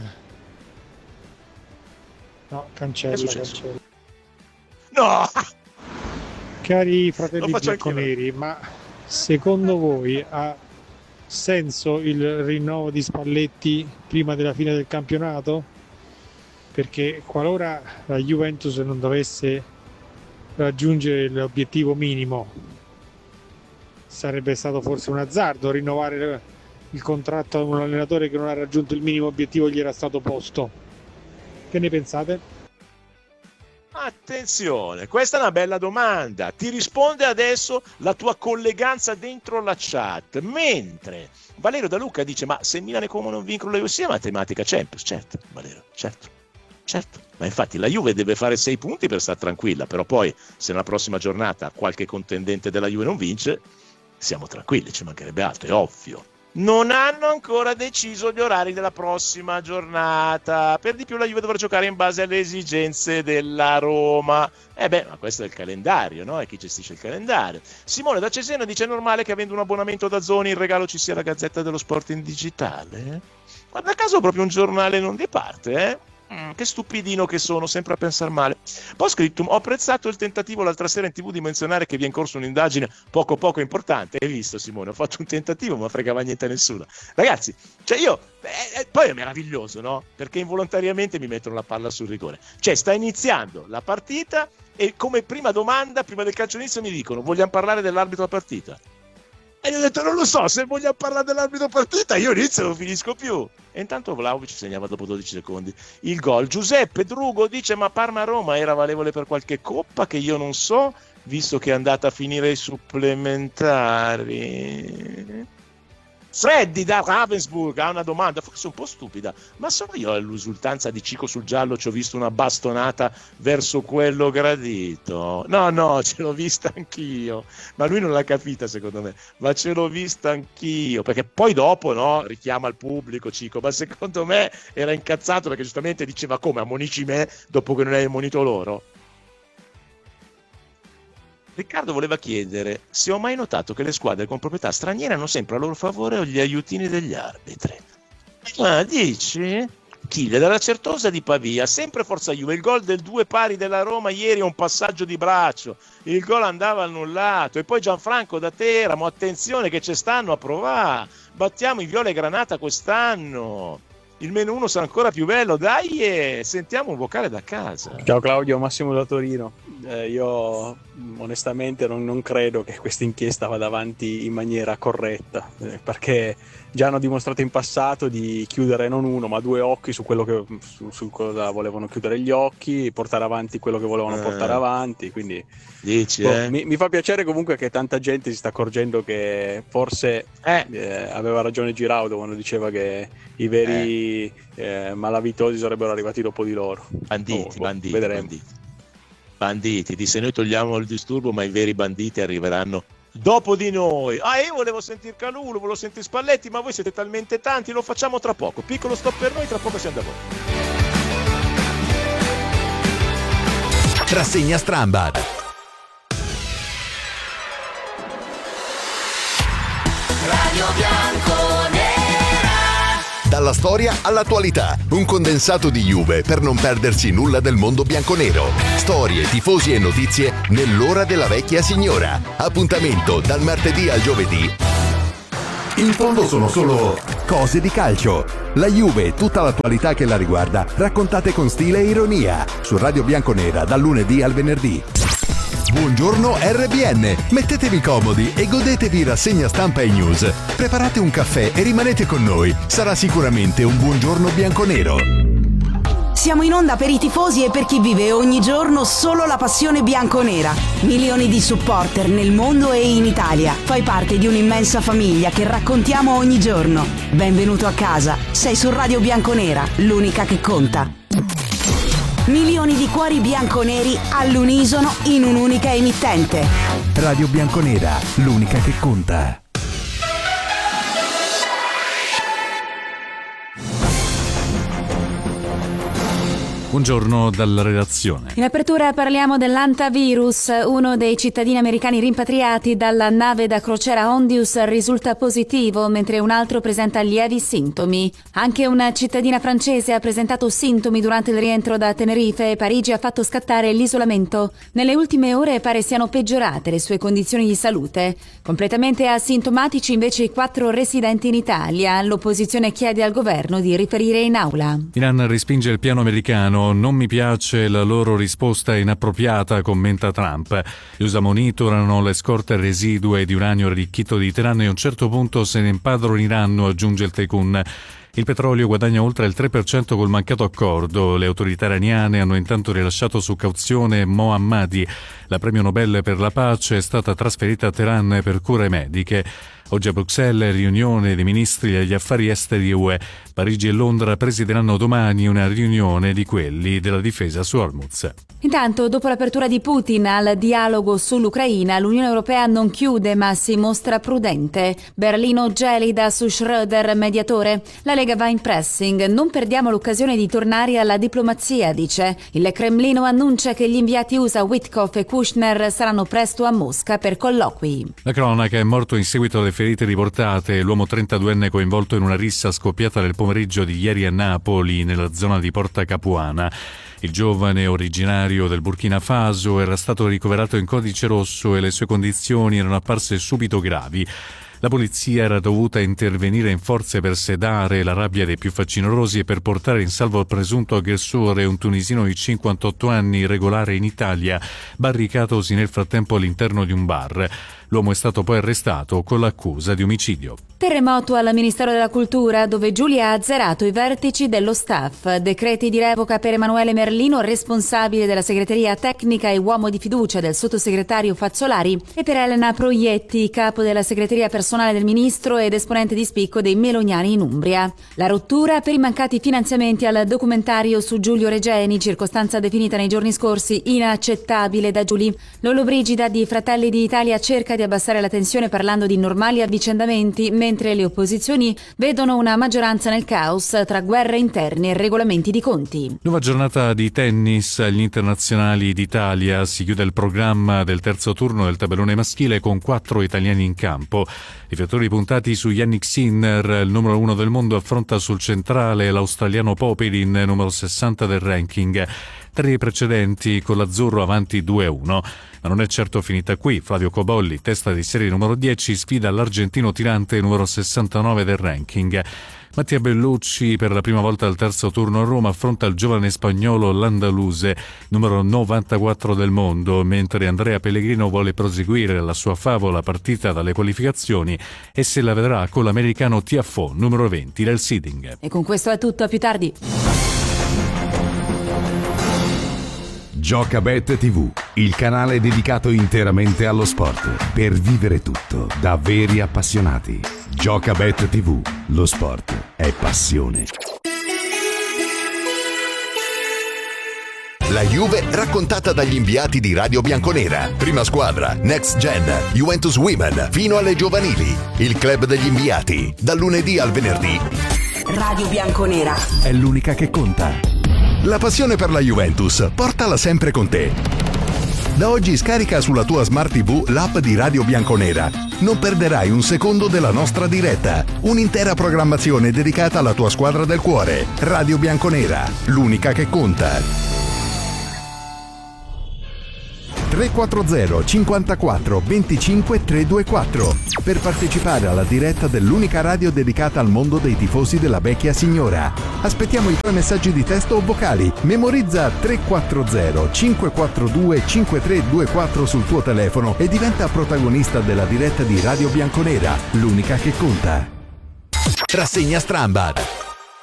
no, cancella, cancella. No! Cari fratelli bianconeri, ma secondo voi ha senso il rinnovo di Spalletti prima della fine del campionato? Perché qualora la Juventus non dovesse raggiungere l'obiettivo minimo, sarebbe stato forse un azzardo rinnovare il contratto a un allenatore che non ha raggiunto il minimo obiettivo che gli era stato posto. Che ne pensate? Attenzione, questa è una bella domanda. Ti risponde adesso la tua colleganza dentro la chat. Mentre Valerio da Lucca dice: ma se Milan e Como non vincono la Juve sia matematica Champions. Certo, Valerio, certo, certo. Ma infatti la Juve deve fare sei punti per stare tranquilla. Però poi, se nella prossima giornata qualche contendente della Juve non vince, siamo tranquilli, ci mancherebbe altro, è ovvio. Non hanno ancora deciso gli orari della prossima giornata. Per di più la Juve dovrà giocare in base alle esigenze della Roma. Eh beh, ma questo è il calendario, no? È chi gestisce il calendario. Simone da Cesena dice: è normale che avendo un abbonamento da Zoni in regalo ci sia la Gazzetta dello Sport in digitale? Guarda caso proprio un giornale non di parte, eh? Mm, che stupidino che sono, sempre a pensare male. Poi ho scritto: ho apprezzato il tentativo l'altra sera in tv di menzionare che vi è in corso un'indagine poco poco importante. Hai visto Simone? Ho fatto un tentativo ma fregava niente a nessuno. Ragazzi, cioè io eh, eh, poi è meraviglioso, no? Perché involontariamente mi mettono la palla sul rigore. Cioè sta iniziando la partita e come prima domanda, prima del calcio inizio, mi dicono: vogliamo parlare dell'arbitro a partita? E io ho detto: non lo so, se vogliamo parlare dell'arbitro partita io inizio e non finisco più. E intanto Vlahovic segnava dopo dodici secondi il gol. Giuseppe Drugo dice: ma Parma-Roma era valevole per qualche coppa che io non so, visto che è andata a finire ai supplementari. Freddy da Ravensburg ha una domanda, forse un po' stupida, ma sono io all'esultanza di Cico sul giallo, ci ho visto una bastonata verso quello gradito? No, no, ce l'ho vista anch'io, ma lui non l'ha capita secondo me, ma ce l'ho vista anch'io, perché poi dopo, no, richiama il pubblico Cico, ma secondo me era incazzato perché giustamente diceva: come ammonici me dopo che non hai ammonito loro? Riccardo voleva chiedere se ho mai notato che le squadre con proprietà straniere hanno sempre a loro favore gli aiutini degli arbitri. Ah, dici? Chile dalla Certosa di Pavia, sempre forza Juve, il gol del due pari della Roma ieri è un passaggio di braccio, il gol andava annullato. E poi Gianfranco da Teramo, attenzione che ci stanno a provare, battiamo i Viola e Granata quest'anno, il meno uno sarà ancora più bello, dai, sentiamo un vocale da casa. Ciao Claudio, Massimo da Torino. eh, io onestamente non, non credo che questa inchiesta vada avanti in maniera corretta, eh, perché già hanno dimostrato in passato di chiudere non uno ma due occhi su quello che su, su cosa volevano chiudere gli occhi, portare avanti quello che volevano eh. portare avanti, quindi Dici, boh, eh? mi, mi fa piacere comunque che tanta gente si sta accorgendo che forse eh. Eh, aveva ragione Giraudo quando diceva che i veri eh. Eh, malavitosi sarebbero arrivati dopo di loro. Banditi, oh, banditi, vedremo. banditi, banditi. Dice noi togliamo il disturbo, ma i veri banditi arriveranno dopo di noi. Ah, io volevo sentire Calulo, volevo sentire Spalletti, ma voi siete talmente tanti, lo facciamo tra poco. Piccolo stop per noi, tra poco siamo da voi. Rassegna Stramba. Radio Bianconera. Dalla storia all'attualità, un condensato di Juve per non perdersi nulla del mondo bianconero. Storie, tifosi e notizie nell'ora della vecchia signora. Appuntamento dal martedì al giovedì. In fondo sono solo cose di calcio. La Juve e tutta l'attualità che la riguarda, raccontate con stile e ironia. Su Radio Bianconera dal lunedì al venerdì. Buongiorno R B N, mettetevi comodi e godetevi rassegna stampa e news. Preparate un caffè e rimanete con noi. Sarà sicuramente un buongiorno bianconero. Siamo in onda per i tifosi e per chi vive ogni giorno solo la passione bianconera. Milioni di supporter nel mondo e in Italia. Fai parte di un'immensa famiglia che raccontiamo ogni giorno. Benvenuto a casa. Sei su Radio Bianconera, l'unica che conta. Milioni di cuori bianconeri all'unisono in un'unica emittente. Radio Bianconera, l'unica che conta. Buongiorno dalla redazione. In apertura parliamo dell'antavirus. Uno dei cittadini americani rimpatriati dalla nave da crociera Hondius risulta positivo, mentre un altro presenta lievi sintomi. Anche una cittadina francese ha presentato sintomi durante il rientro da Tenerife e Parigi ha fatto scattare l'isolamento. Nelle ultime ore pare siano peggiorate le sue condizioni di salute. Completamente asintomatici invece i quattro residenti in Italia. L'opposizione chiede al governo di riferire in aula. Iran respinge il piano americano. Non mi piace la loro risposta inappropriata, commenta Trump. Gli U S A monitorano le scorte residue di uranio arricchito di Teheran e a un certo punto se ne impadroniranno, aggiunge il Tycoon. Il petrolio guadagna oltre il tre per cento col mancato accordo. Le autorità iraniane hanno intanto rilasciato su cauzione Mohammadi. La premio Nobel per la pace è stata trasferita a Teheran per cure mediche. Oggi a Bruxelles riunione dei ministri degli affari esteri U E. Parigi e Londra presideranno domani una riunione di quelli della difesa su Hormuz. Intanto, dopo l'apertura di Putin al dialogo sull'Ucraina, l'Unione Europea non chiude ma si mostra prudente. Berlino gelida su Schröder, mediatore. La Lega va in pressing. Non perdiamo l'occasione di tornare alla diplomazia, dice. Il Cremlino annuncia che gli inviati U S A Witkoff e Kushner saranno presto a Mosca per colloqui. La cronaca: è morto in seguito alle ferite riportate l'uomo trentaduenne coinvolto in una rissa scoppiata nel pomeriggio di ieri a Napoli, nella zona di Porta Capuana. Il giovane, originario del Burkina Faso, era stato ricoverato in codice rosso e le sue condizioni erano apparse subito gravi. La polizia era dovuta intervenire in forze per sedare la rabbia dei più facinorosi e per portare in salvo il presunto aggressore, un tunisino di cinquantotto anni, irregolare in Italia, barricatosi nel frattempo all'interno di un bar. L'uomo è stato poi arrestato con l'accusa di omicidio. Terremoto al Ministero della Cultura, dove Giulia ha azzerato i vertici dello staff. Decreti di revoca per Emanuele Merlino, responsabile della segreteria tecnica e uomo di fiducia del sottosegretario Fazzolari, e per Elena Proietti, capo della segreteria personale del ministro ed esponente di spicco dei Meloniani in Umbria. La rottura per i mancati finanziamenti al documentario su Giulio Regeni, circostanza definita nei giorni scorsi inaccettabile da Giuli. Lollobrigida di Fratelli d'Italia cerca di abbassare la tensione parlando di normali avvicendamenti, mentre le opposizioni vedono una maggioranza nel caos tra guerre interne e regolamenti di conti. Nuova giornata di tennis agli internazionali d'Italia. Si chiude il programma del terzo turno del tabellone maschile con quattro italiani in campo. Riflettori puntati su Yannick Sinner, il numero uno del mondo, affronta sul centrale l'australiano Popelin, numero sessanta del ranking. tra i precedenti, con l'Azzurro avanti due a uno. Ma non è certo finita qui. Flavio Cobolli, testa di serie numero dieci, sfida l'argentino tirante numero sessantanove del ranking. Mattia Bellucci, per la prima volta al terzo turno a Roma, affronta il giovane spagnolo Landaluse, numero novantaquattro del mondo, mentre Andrea Pellegrino vuole proseguire la sua favola partita dalle qualificazioni e se la vedrà con l'americano Tiafoe, numero venti del seeding. E con questo è tutto, a più tardi. Giocabet tivù, il canale dedicato interamente allo sport, per vivere tutto da veri appassionati. Giocabet tivù, lo sport è passione. La Juve raccontata dagli inviati di Radio Bianconera. Prima squadra, Next Gen, Juventus Women, fino alle giovanili. Il club degli inviati, dal lunedì al venerdì. Radio Bianconera è l'unica che conta. La passione per la Juventus, portala sempre con te. Da oggi scarica sulla tua Smart tivù l'app di Radio Bianconera. Non perderai un secondo della nostra diretta. Un'intera programmazione dedicata alla tua squadra del cuore. Radio Bianconera, l'unica che conta. tre quattro zero cinquantaquattro venticinque trecentoventiquattro per partecipare alla diretta dell'unica radio dedicata al mondo dei tifosi della vecchia signora. Aspettiamo i tuoi messaggi di testo o vocali. Memorizza tre quattro zero cinque quattro due cinque tre due quattro sul tuo telefono e diventa protagonista della diretta di Radio Bianconera, l'unica che conta. Rassegna Strambad.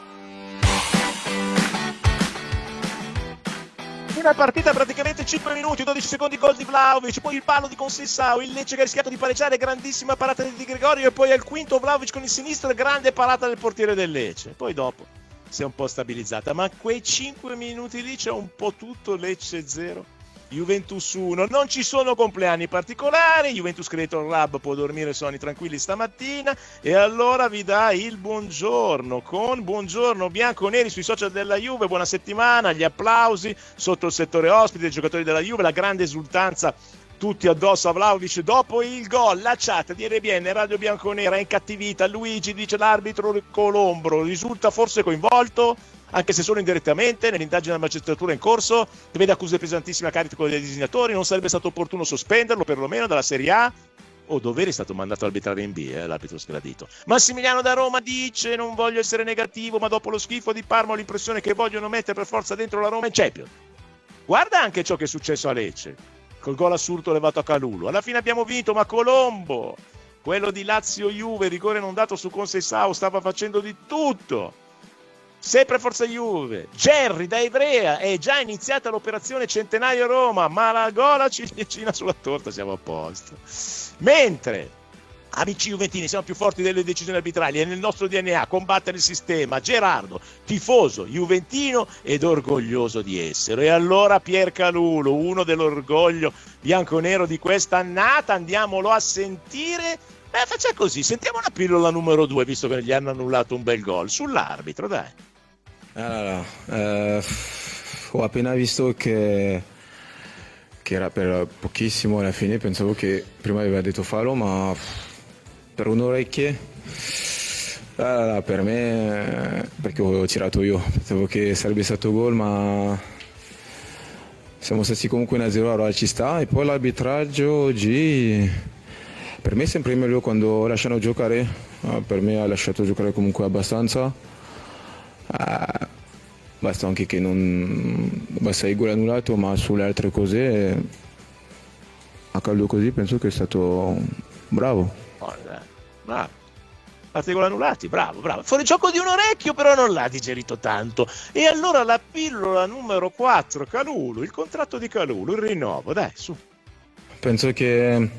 Una partita praticamente cinque minuti, dodici secondi, gol di Vlahovic, poi il palo di Conceição, il Lecce che ha rischiato di pareggiare, grandissima parata di Di Gregorio e poi al quinto Vlahovic con il sinistro e grande parata del portiere del Lecce. Poi dopo si è un po' stabilizzata, ma quei cinque minuti lì c'è un po' tutto. Lecce zero, Juventus uno, non ci sono compleanni particolari, Juventus Creator Lab può dormire sonni tranquilli stamattina e allora vi dà il buongiorno con buongiorno bianconeri sui social della Juve. Buona settimana, gli applausi sotto il settore ospite dei giocatori della Juve, la grande esultanza tutti addosso a Vlahovic dopo il gol. La chat di R B N Radio Bianconera è incattivita, Luigi dice l'arbitro Colombro risulta forse coinvolto, anche se solo indirettamente, nell'indagine della magistratura in corso, che vede accuse pesantissime a carico dei designatori. Non sarebbe stato opportuno sospenderlo perlomeno dalla Serie A? O dovere è stato mandato a arbitrare in B, eh, l'arbitro sgradito. Massimiliano da Roma dice: non voglio essere negativo, ma dopo lo schifo di Parma ho l'impressione che vogliono mettere per forza dentro la Roma in Champions. Guarda anche ciò che è successo a Lecce, col gol assurdo levato a Calulu. Alla fine abbiamo vinto, ma Colombo, quello di Lazio-Juve, rigore non dato su Conceição, stava facendo di tutto. Sempre Forza Juve. Jerry da Ivrea, è già iniziata l'operazione Centenario Roma, ma la gola ciliegina sulla torta, siamo a posto. Mentre amici juventini, siamo più forti delle decisioni arbitrali, è nel nostro D N A combattere il sistema. Gerardo, tifoso juventino ed orgoglioso di essere. E allora Pier Calulu, uno dell'orgoglio bianconero di questa annata, andiamolo a sentire. Eh, faccia così, sentiamo la pillola numero due, visto che gli hanno annullato un bel gol sull'arbitro, dai. Allora, eh, ho appena visto che, che era per pochissimo alla fine, pensavo che prima aveva detto fallo, ma per un'orecchia, allora, per me, perché ho tirato io, pensavo che sarebbe stato gol, ma siamo stati comunque uno a zero, allora ci sta. E poi l'arbitraggio oggi, per me è sempre meglio quando lasciano giocare, per me ha lasciato giocare comunque abbastanza. Uh, basta anche che non basta il gol annullato, ma sulle altre cose a caldo così penso che è stato bravo. Oh, bravo, a parte i gol annullati, bravo, bravo. Fuori gioco di un orecchio, però non l'ha digerito tanto. E allora la pillola numero quattro, Calulu, il contratto di Calulu, il rinnovo, dai, su. Penso che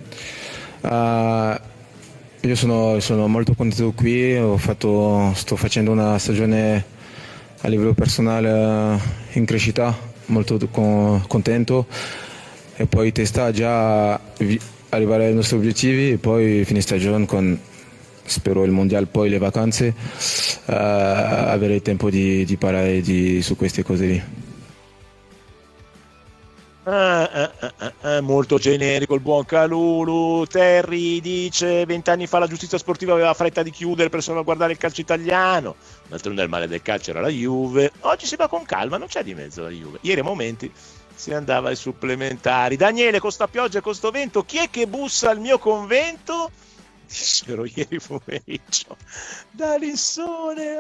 uh, io sono, sono molto contento qui, ho fatto, sto facendo una stagione a livello personale in crescita, molto con, contento, e poi testa già arrivare ai nostri obiettivi e poi fine stagione con, spero, il mondiale, poi le vacanze, uh, avere il tempo di, di parlare di, su queste cose lì. Ah, ah, ah, ah, molto generico il buon Calulu. Terry dice: vent'anni fa la giustizia sportiva aveva fretta di chiudere per salvaguardare il calcio italiano, d'altronde il male del calcio era la Juve. Oggi si va con calma, non c'è di mezzo la Juve. Ieri a momenti si andava ai supplementari. Daniele, con sta pioggia e con sto vento, chi è che bussa al mio convento? Dissero ieri pomeriggio da Lissone.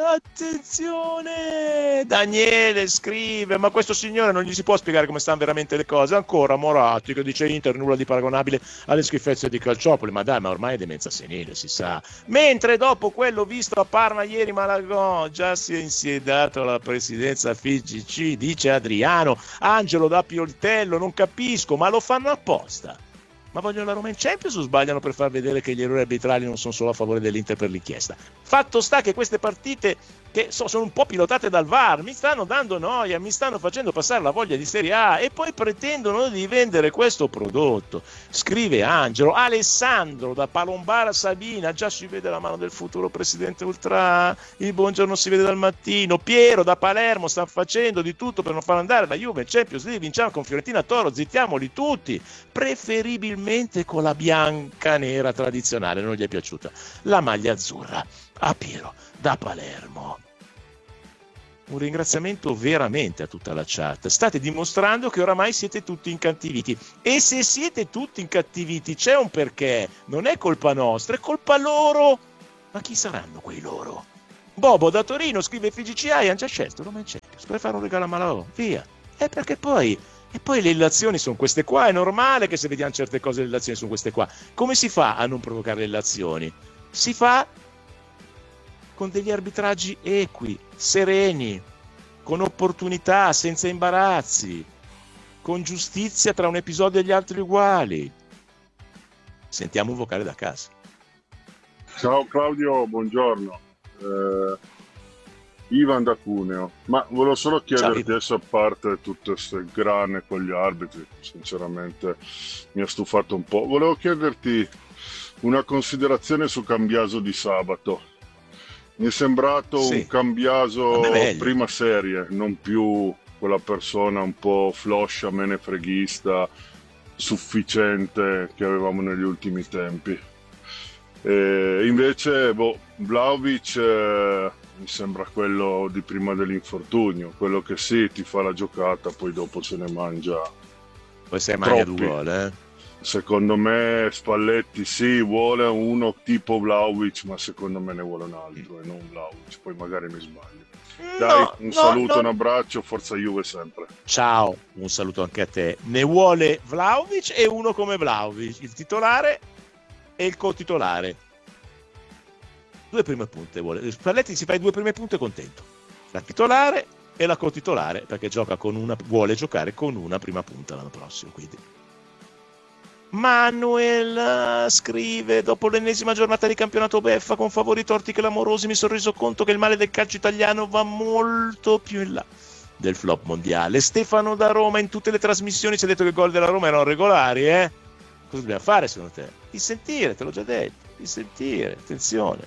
Attenzione, Daniele scrive: ma questo signore non gli si può spiegare come stanno veramente le cose. Ancora Moratti che dice Inter nulla di paragonabile alle schifezze di Calciopoli. Ma dai, ma ormai è demenza senile, si sa. Mentre dopo quello visto a Parma ieri, Malagò già si è insiedato alla presidenza F I G C, dice Adriano. Angelo da Pioltello: non capisco, ma lo fanno apposta? Ma vogliono la Roma in Champions o sbagliano per far vedere che gli errori arbitrali non sono solo a favore dell'Inter per l'inchiesta? Fatto sta che queste partite, che so, sono un po' pilotate dal V A R, mi stanno dando noia, mi stanno facendo passare la voglia di Serie A e poi pretendono di vendere questo prodotto. Scrive Angelo. Alessandro da Palombara Sabina: già si vede la mano del futuro presidente Ultra, il buongiorno si vede dal mattino. Piero da Palermo: stanno facendo di tutto per non far andare la Juve in Champions League, vinciamo con Fiorentina Toro, zittiamoli tutti, preferibilmente con la bianca nera tradizionale. Non gli è piaciuta la maglia azzurra a Piero da Palermo. Un ringraziamento veramente a tutta la chat. State dimostrando che oramai siete tutti incattiviti, e se siete tutti incattiviti c'è un perché, non è colpa nostra, è colpa loro. Ma chi saranno quei loro? Bobo da Torino scrive: F G C A hanno già scelto Roma in Champions per fare un regalo a Malao, via. E perché poi E poi le illazioni sono queste qua, è normale che se vediamo certe cose le illazioni sono queste qua. Come si fa a non provocare le illazioni? Si fa con degli arbitraggi equi, sereni, con opportunità, senza imbarazzi, con giustizia tra un episodio e gli altri uguali. Sentiamo un vocale da casa. Ciao Claudio, buongiorno. Eh, Ivan da Cuneo. Ma volevo solo chiederti, adesso, a parte tutte queste grane con gli arbitri, sinceramente mi ha stufato un po', volevo chiederti una considerazione su Cambiaso di sabato. Mi è sembrato sì. un Cambiaso prima serie, non più quella persona un po' floscia, menefreghista, sufficiente che avevamo negli ultimi tempi. E invece boh, Vlahovic eh, mi sembra quello di prima dell'infortunio, quello che sì, ti fa la giocata, poi dopo se ne mangia. Poi se ne mangia due gol, eh? Secondo me Spalletti sì, vuole uno tipo Vlahovic, ma secondo me ne vuole un altro e non Vlahovic, poi magari mi sbaglio. Dai, no, un no, saluto, no. Un abbraccio, forza Juve sempre. Ciao, un saluto anche a te. Ne vuole Vlahovic e uno come Vlahovic, il titolare e il co-titolare. Due prime punte vuole. Spalletti si fa i due prime punte contento. La titolare e la co-titolare, perché gioca con una, vuole giocare con una prima punta l'anno prossimo, quindi. Manuel scrive: dopo l'ennesima giornata di campionato beffa con favori torti clamorosi, mi sono reso conto che il male del calcio italiano va molto più in là del flop mondiale. Stefano da Roma: in tutte le trasmissioni ci ha detto che i gol della Roma erano regolari, eh? Cosa dobbiamo fare secondo te? Di sentire, te l'ho già detto, di sentire, attenzione.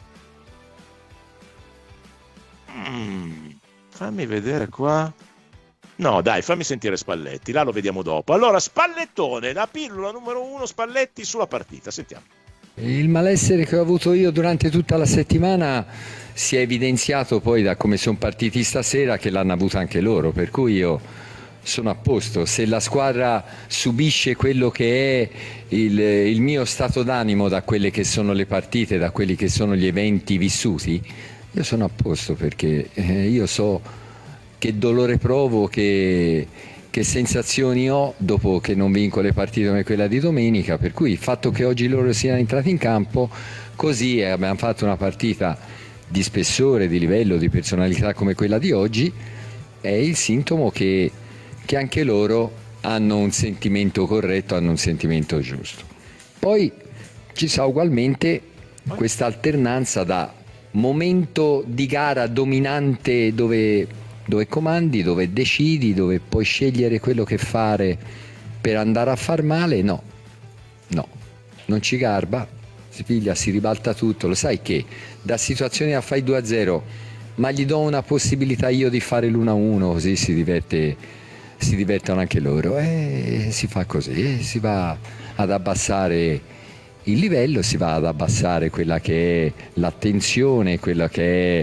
Mm, fammi vedere qua. No, dai, fammi sentire Spalletti, là lo vediamo dopo. Allora, Spallettone, la pillola numero uno, Spalletti sulla partita, sentiamo. Il malessere che ho avuto io durante tutta la settimana si è evidenziato poi da come sono partiti stasera, che l'hanno avuto anche loro, per cui io sono a posto. Se la squadra subisce quello che è il, il mio stato d'animo da quelle che sono le partite, da quelli che sono gli eventi vissuti, io sono a posto, perché eh, io so che dolore provo, che, che sensazioni ho dopo che non vinco le partite come quella di domenica, per cui il fatto che oggi loro siano entrati in campo così e abbiamo fatto una partita di spessore, di livello, di personalità come quella di oggi è il sintomo che, che anche loro hanno un sentimento corretto, hanno un sentimento giusto. Poi ci sa ugualmente questa alternanza da momento di gara dominante dove dove comandi, dove decidi, dove puoi scegliere quello che fare per andare a far male, no, no, non ci garba, si piglia, si ribalta tutto, lo sai che da situazioni a fai due a zero, ma gli do una possibilità io di fare l'uno a uno, così si diverte si divertono anche loro e si fa così, si va ad abbassare il livello, si va ad abbassare quella che è l'attenzione, quella che è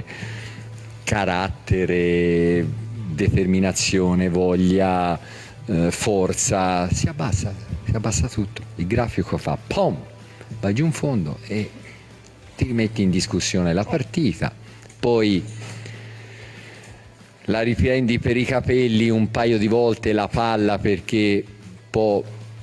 carattere, determinazione, voglia, eh, forza, si abbassa, si abbassa tutto. Il grafico fa pom, vai giù in fondo e ti rimetti in discussione la partita, poi la riprendi per i capelli un paio di volte la palla perché può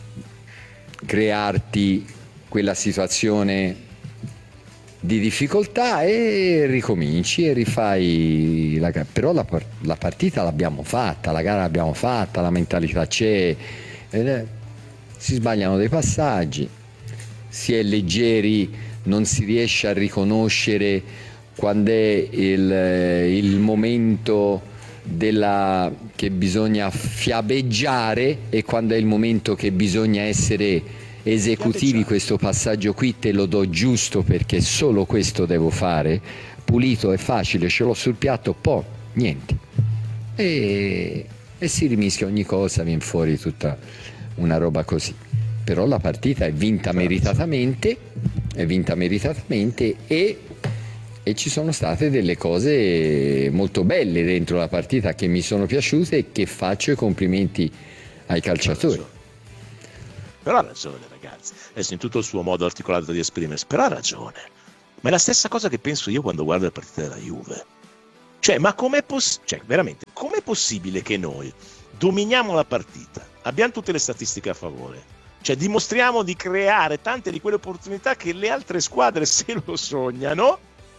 crearti quella situazione di difficoltà e ricominci e rifai la gara. Però la, la partita l'abbiamo fatta, la gara l'abbiamo fatta, la mentalità c'è, eh, si sbagliano dei passaggi, si è leggeri, non si riesce a riconoscere quando è il, il momento della, che bisogna fiabeggiare e quando è il momento che bisogna essere esecutivi. Questo passaggio qui te lo do giusto perché solo questo devo fare, pulito e facile, ce l'ho sul piatto, poi niente, e, e si rimischia ogni cosa, viene fuori tutta una roba così. Però la partita è vinta meritatamente, è vinta meritatamente e, e ci sono state delle cose molto belle dentro la partita che mi sono piaciute e che faccio i complimenti ai calciatori. Però ha ragione, ragazzi, adesso in tutto il suo modo articolato di esprimersi, però ha ragione. Ma è la stessa cosa che penso io quando guardo le partite della Juve. Cioè, ma com'è possibile, cioè, veramente, com'è possibile che noi dominiamo la partita, abbiamo tutte le statistiche a favore, cioè dimostriamo di creare tante di quelle opportunità che le altre squadre se lo sognano,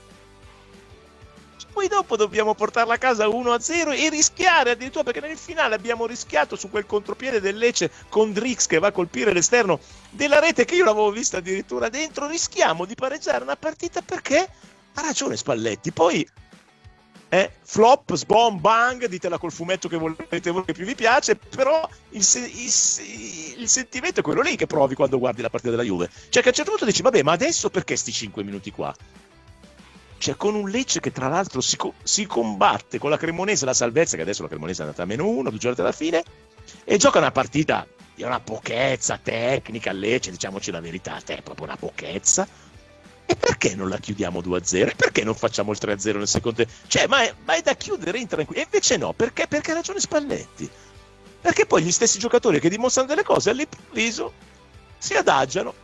poi dopo dobbiamo portarla a casa uno a zero e rischiare addirittura, perché nel finale abbiamo rischiato su quel contropiede del Lecce con Drix che va a colpire l'esterno della rete, che io l'avevo vista addirittura dentro, rischiamo di pareggiare una partita perché ha ragione Spalletti. Poi eh, flop, sbom, bang, ditela col fumetto che volete voi, che più vi piace, però il, se- il, il sentimento è quello lì che provi quando guardi la partita della Juve, cioè che a un certo punto dici vabbè, ma adesso perché sti cinque minuti qua? Cioè, con un Lecce che tra l'altro si, co- si combatte con la Cremonese la salvezza, che adesso la Cremonese è andata a meno uno, due giorni alla fine, e gioca una partita di una pochezza tecnica. Lecce, diciamoci la verità, è proprio una pochezza. E perché non la chiudiamo due a zero? E perché non facciamo il tre a zero nel secondo tempo? Cioè, ma è, ma è da chiudere in tranquillo. E invece no, perché? Perché ha ragione Spalletti. Perché poi gli stessi giocatori che dimostrano delle cose all'improvviso si adagiano.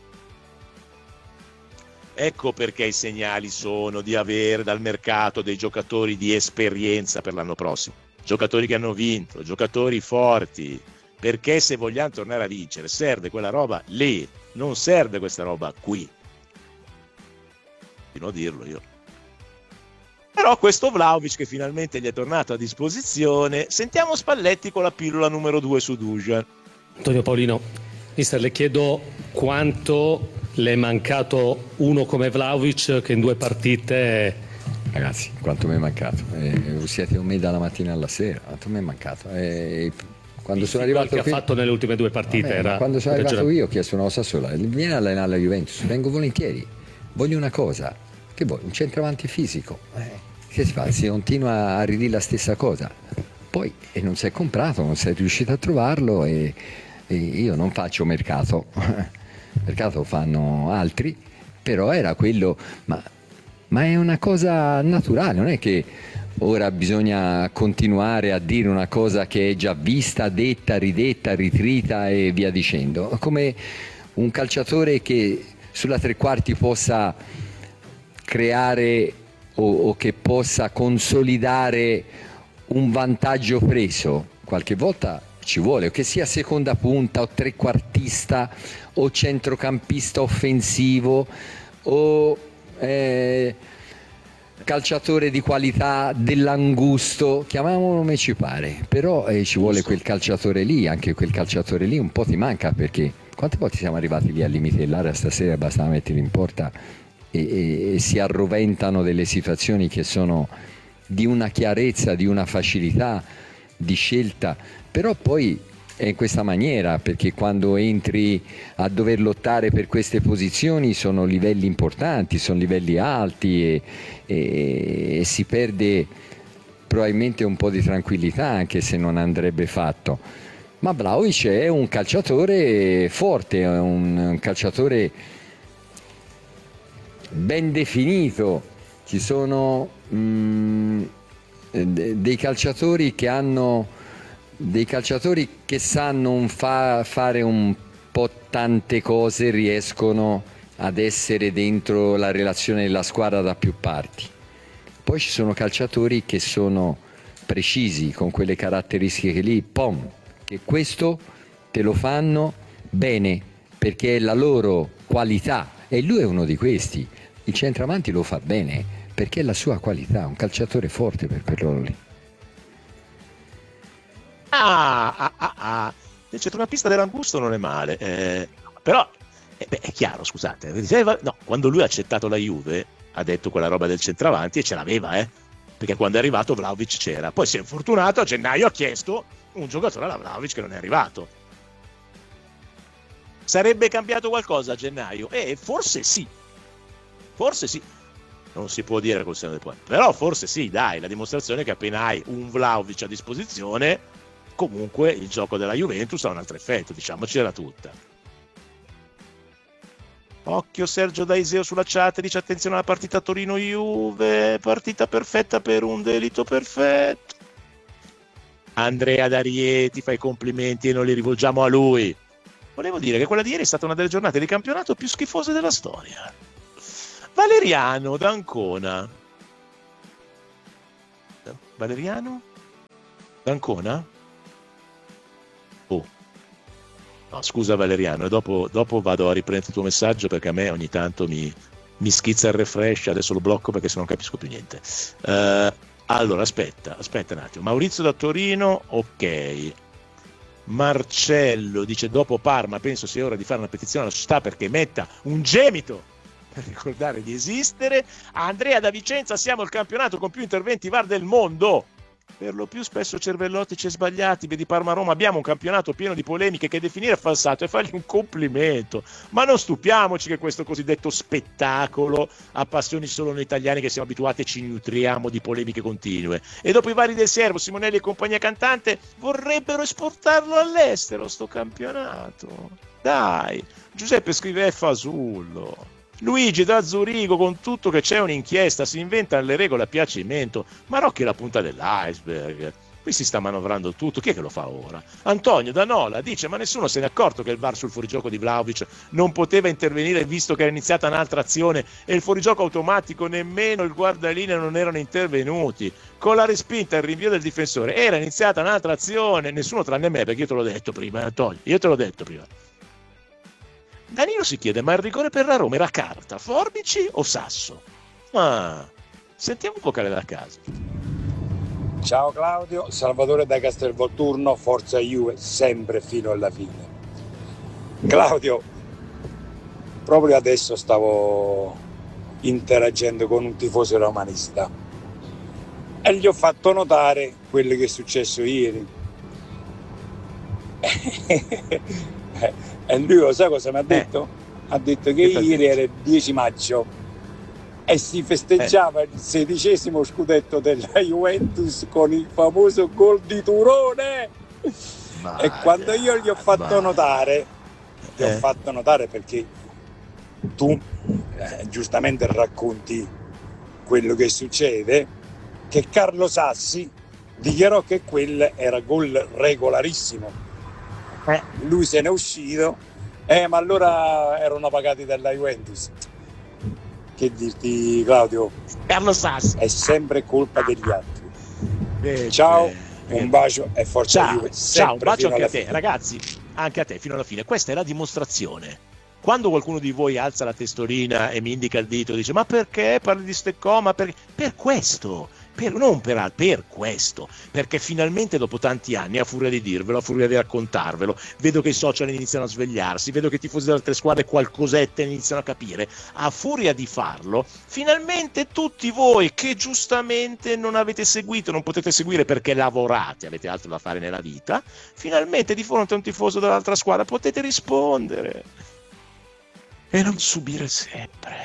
Ecco perché i segnali sono di avere dal mercato dei giocatori di esperienza per l'anno prossimo, giocatori che hanno vinto, giocatori forti, perché se vogliamo tornare a vincere serve quella roba lì, non serve questa roba qui. Fino a dirlo io. Però questo Vlahovic che finalmente gli è tornato a disposizione, sentiamo Spalletti con la pillola numero due su Dusan. Antonio Paolino, mister, le chiedo quanto le è mancato uno come Vlahovic che in due partite... Ragazzi, quanto mi è mancato? Eh, siete con me dalla mattina alla sera, quanto mi è mancato? Eh, quando il sono arrivato che qui... ha fatto nelle ultime due partite. Vabbè, era... quando sono arrivato io ho chiesto una cosa sola, vieni a allenare la Juventus, vengo volentieri, voglio una cosa, che vuoi? Un centravanti fisico, eh, che si fa? Si continua a ridire la stessa cosa, poi e non si è comprato, non sei riuscito a trovarlo e, e io non faccio mercato. Mercato fanno altri, però era quello, ma, ma è una cosa naturale, non è che ora bisogna continuare a dire una cosa che è già vista, detta, ridetta, ritrita e via dicendo, come un calciatore che sulla tre quarti possa creare o, o che possa consolidare un vantaggio preso, qualche volta ci vuole, o che sia seconda punta o trequartista o centrocampista offensivo o eh, calciatore di qualità dell'angusto, chiamiamolo come ci pare, però eh, ci vuole quel calciatore lì, anche quel calciatore lì un po' ti manca, perché quante volte siamo arrivati lì al limite dell'area, stasera bastava metterli in porta e, e, e si arroventano delle situazioni che sono di una chiarezza, di una facilità di scelta, però poi è in questa maniera, perché quando entri a dover lottare per queste posizioni sono livelli importanti, sono livelli alti e, e, e si perde probabilmente un po' di tranquillità, anche se non andrebbe fatto. Ma Vlahovic è un calciatore forte, è un calciatore ben definito. Ci sono mm, dei calciatori che hanno dei calciatori che sanno un fa, fare un po' tante cose, riescono ad essere dentro la relazione della squadra da più parti. Poi ci sono calciatori che sono precisi, con quelle caratteristiche lì, pom, che questo te lo fanno bene perché è la loro qualità, e lui è uno di questi. Il centravanti lo fa bene perché è la sua qualità, un calciatore forte per quel ruolo lì. Ah, ah, ah, ah. Il centrocampista dell'Angusto non è male, eh, però eh, beh, è chiaro, scusate, no, quando lui ha accettato la Juve ha detto quella roba del centravanti e ce l'aveva, eh, perché quando è arrivato Vlahovic c'era, poi si è infortunato, a gennaio ha chiesto un giocatore alla Vlahovic che non è arrivato. Sarebbe cambiato qualcosa a gennaio? Eh, forse sì, forse sì, non si può dire col senno del poi, però forse sì, dai, la dimostrazione che appena hai un Vlahovic a disposizione, comunque il gioco della Juventus ha un altro effetto, diciamocela tutta. Occhio Sergio Daiseo sulla chat, dice attenzione alla partita Torino-Juve, partita perfetta per un delitto perfetto. Andrea D'Arieti fa i complimenti e non li rivolgiamo a lui. Volevo dire che quella di ieri è stata una delle giornate di campionato più schifose della storia. Valeriano d'Ancona. Valeriano d'Ancona? Oh. No, scusa Valeriano, dopo, dopo vado a riprendere il tuo messaggio perché a me ogni tanto mi, mi schizza il refresh, adesso lo blocco perché se non capisco più niente. Uh, allora, aspetta, aspetta un attimo. Maurizio da Torino, ok. Marcello dice dopo Parma penso sia ora di fare una petizione alla società perché metta un gemito per ricordare di esistere. Andrea da Vicenza, siamo il campionato con più interventi V A R del mondo. Per lo più spesso cervellotici e sbagliati, vedi Parma-Roma, abbiamo un campionato pieno di polemiche che definire falsato e fargli un complimento. Ma non stupiamoci che questo cosiddetto spettacolo appassioni solo noi italiani che siamo abituati e ci nutriamo di polemiche continue. E dopo i vari del Servo, Simonelli e compagnia cantante vorrebbero esportarlo all'estero sto campionato. Dai, Giuseppe scrive è fasullo. Luigi da Zurigo, con tutto che c'è un'inchiesta, si inventano le regole a piacimento, ma Rocchi è la punta dell'iceberg. Qui si sta manovrando tutto, chi è che lo fa ora? Antonio da Nola dice ma nessuno se ne è accorto che il V A R sul fuorigioco di Vlahovic non poteva intervenire visto che era iniziata un'altra azione e il fuorigioco automatico nemmeno il guardalinea non erano intervenuti. Con la respinta e il rinvio del difensore era iniziata un'altra azione, nessuno tranne me perché io te l'ho detto prima, Antonio, io te l'ho detto prima. Danilo si chiede, ma il rigore per la Roma era carta, forbici o sasso? Ah, sentiamo un po' vocale da casa. Ciao Claudio, Salvatore da Castelvolturno, forza Juve, sempre fino alla fine. Claudio, proprio adesso stavo interagendo con un tifoso romanista e gli ho fatto notare quello che è successo ieri. E lui lo sa cosa mi ha detto? Eh. Ha detto che ieri era il dieci maggio e si festeggiava eh. il sedicesimo scudetto della Juventus con il famoso gol di Turone. Vada, e quando io gli ho fatto vada. notare, gli eh. ho fatto notare perché tu eh, giustamente racconti quello che succede, che Carlo Sassi dichiarò che quel era gol regolarissimo. Eh, lui se n'è uscito, eh, ma allora erano pagati dalla Juventus. Che dirti Claudio? Carlo Sassi. È sempre colpa degli altri. Beh, ciao, beh, un bacio e forza ciao, Juve. Ciao, un bacio anche a te, fine. Ragazzi, anche a te fino alla fine. Questa è la dimostrazione. Quando qualcuno di voi alza la testolina e mi indica il dito e dice ma perché parli di ste coma? Per, per questo. Per, non per, per questo, perché finalmente dopo tanti anni, a furia di dirvelo, a furia di raccontarvelo, vedo che i social iniziano a svegliarsi, vedo che i tifosi delle altre squadre qualcosetta iniziano a capire, a furia di farlo, finalmente tutti voi che giustamente non avete seguito, non potete seguire perché lavorate, avete altro da fare nella vita, finalmente di fronte a un tifoso dell'altra squadra potete rispondere e non subire sempre.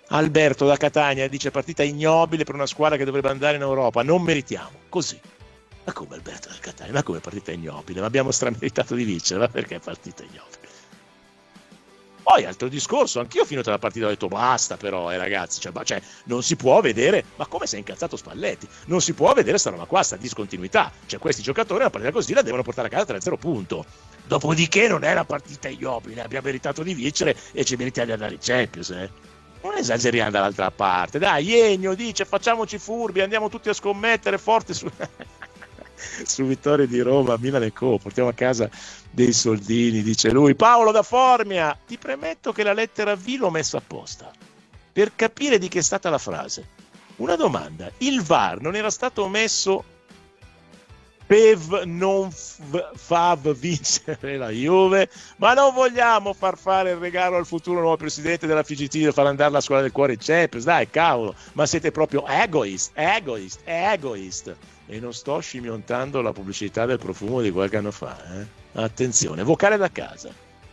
Alberto da Catania dice partita ignobile per una squadra che dovrebbe andare in Europa, non meritiamo, così. Ma come Alberto da Catania? Ma come partita ignobile? Ma abbiamo strameritato di vincere, ma perché partita ignobile? Poi altro discorso, anch'io finito la partita ho detto basta però, eh ragazzi, cioè, cioè non si può vedere, ma come si è incazzato Spalletti? Non si può vedere sta roba qua, sta discontinuità, cioè questi giocatori una partita così la devono portare a casa tre a zero punto. Dopodiché non è una partita ignobile, abbiamo meritato di vincere e ci meritiamo di andare in Champions, eh. Non esageriamo dall'altra parte, dai, Ennio dice facciamoci furbi, andiamo tutti a scommettere forte su... su vittorie di Roma, Milan e Co, portiamo a casa dei soldini, dice lui. Paolo da Formia, ti premetto che la lettera V l'ho messa apposta per capire di che è stata la frase. Una domanda, il V A R non era stato messo per non f- fav vincere la Juve, ma non vogliamo far fare il regalo al futuro nuovo presidente della F G T e far andare la squadra del cuore in Champions, dai cavolo, ma siete proprio egoist, egoist, egoist. E non sto scimmiontando la pubblicità del profumo di qualche anno fa, eh? Attenzione, vocale da casa.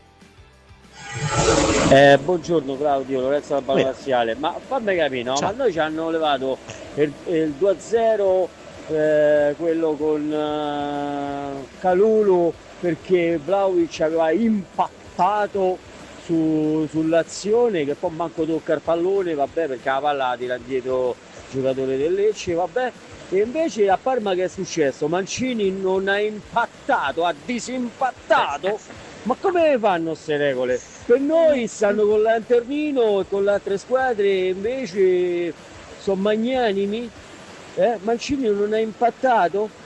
Eh, buongiorno Claudio, Lorenzo da Ballo Laziale, ma fammi capire, no? Ciao. Ma noi ci hanno levato il, il due a zero, eh, quello con uh, Kalulu, perché Vlahovic aveva impattato su, sull'azione, che poi manco tocca il pallone, vabbè, perché la palla la tira dietro il giocatore del Lecce, vabbè. E invece a Parma che è successo? Mancini non ha impattato, ha disimpattato. Ma come fanno queste regole? Per noi stanno con l'Anternino e con le altre squadre invece sono magnanimi. Eh? Mancini non ha impattato?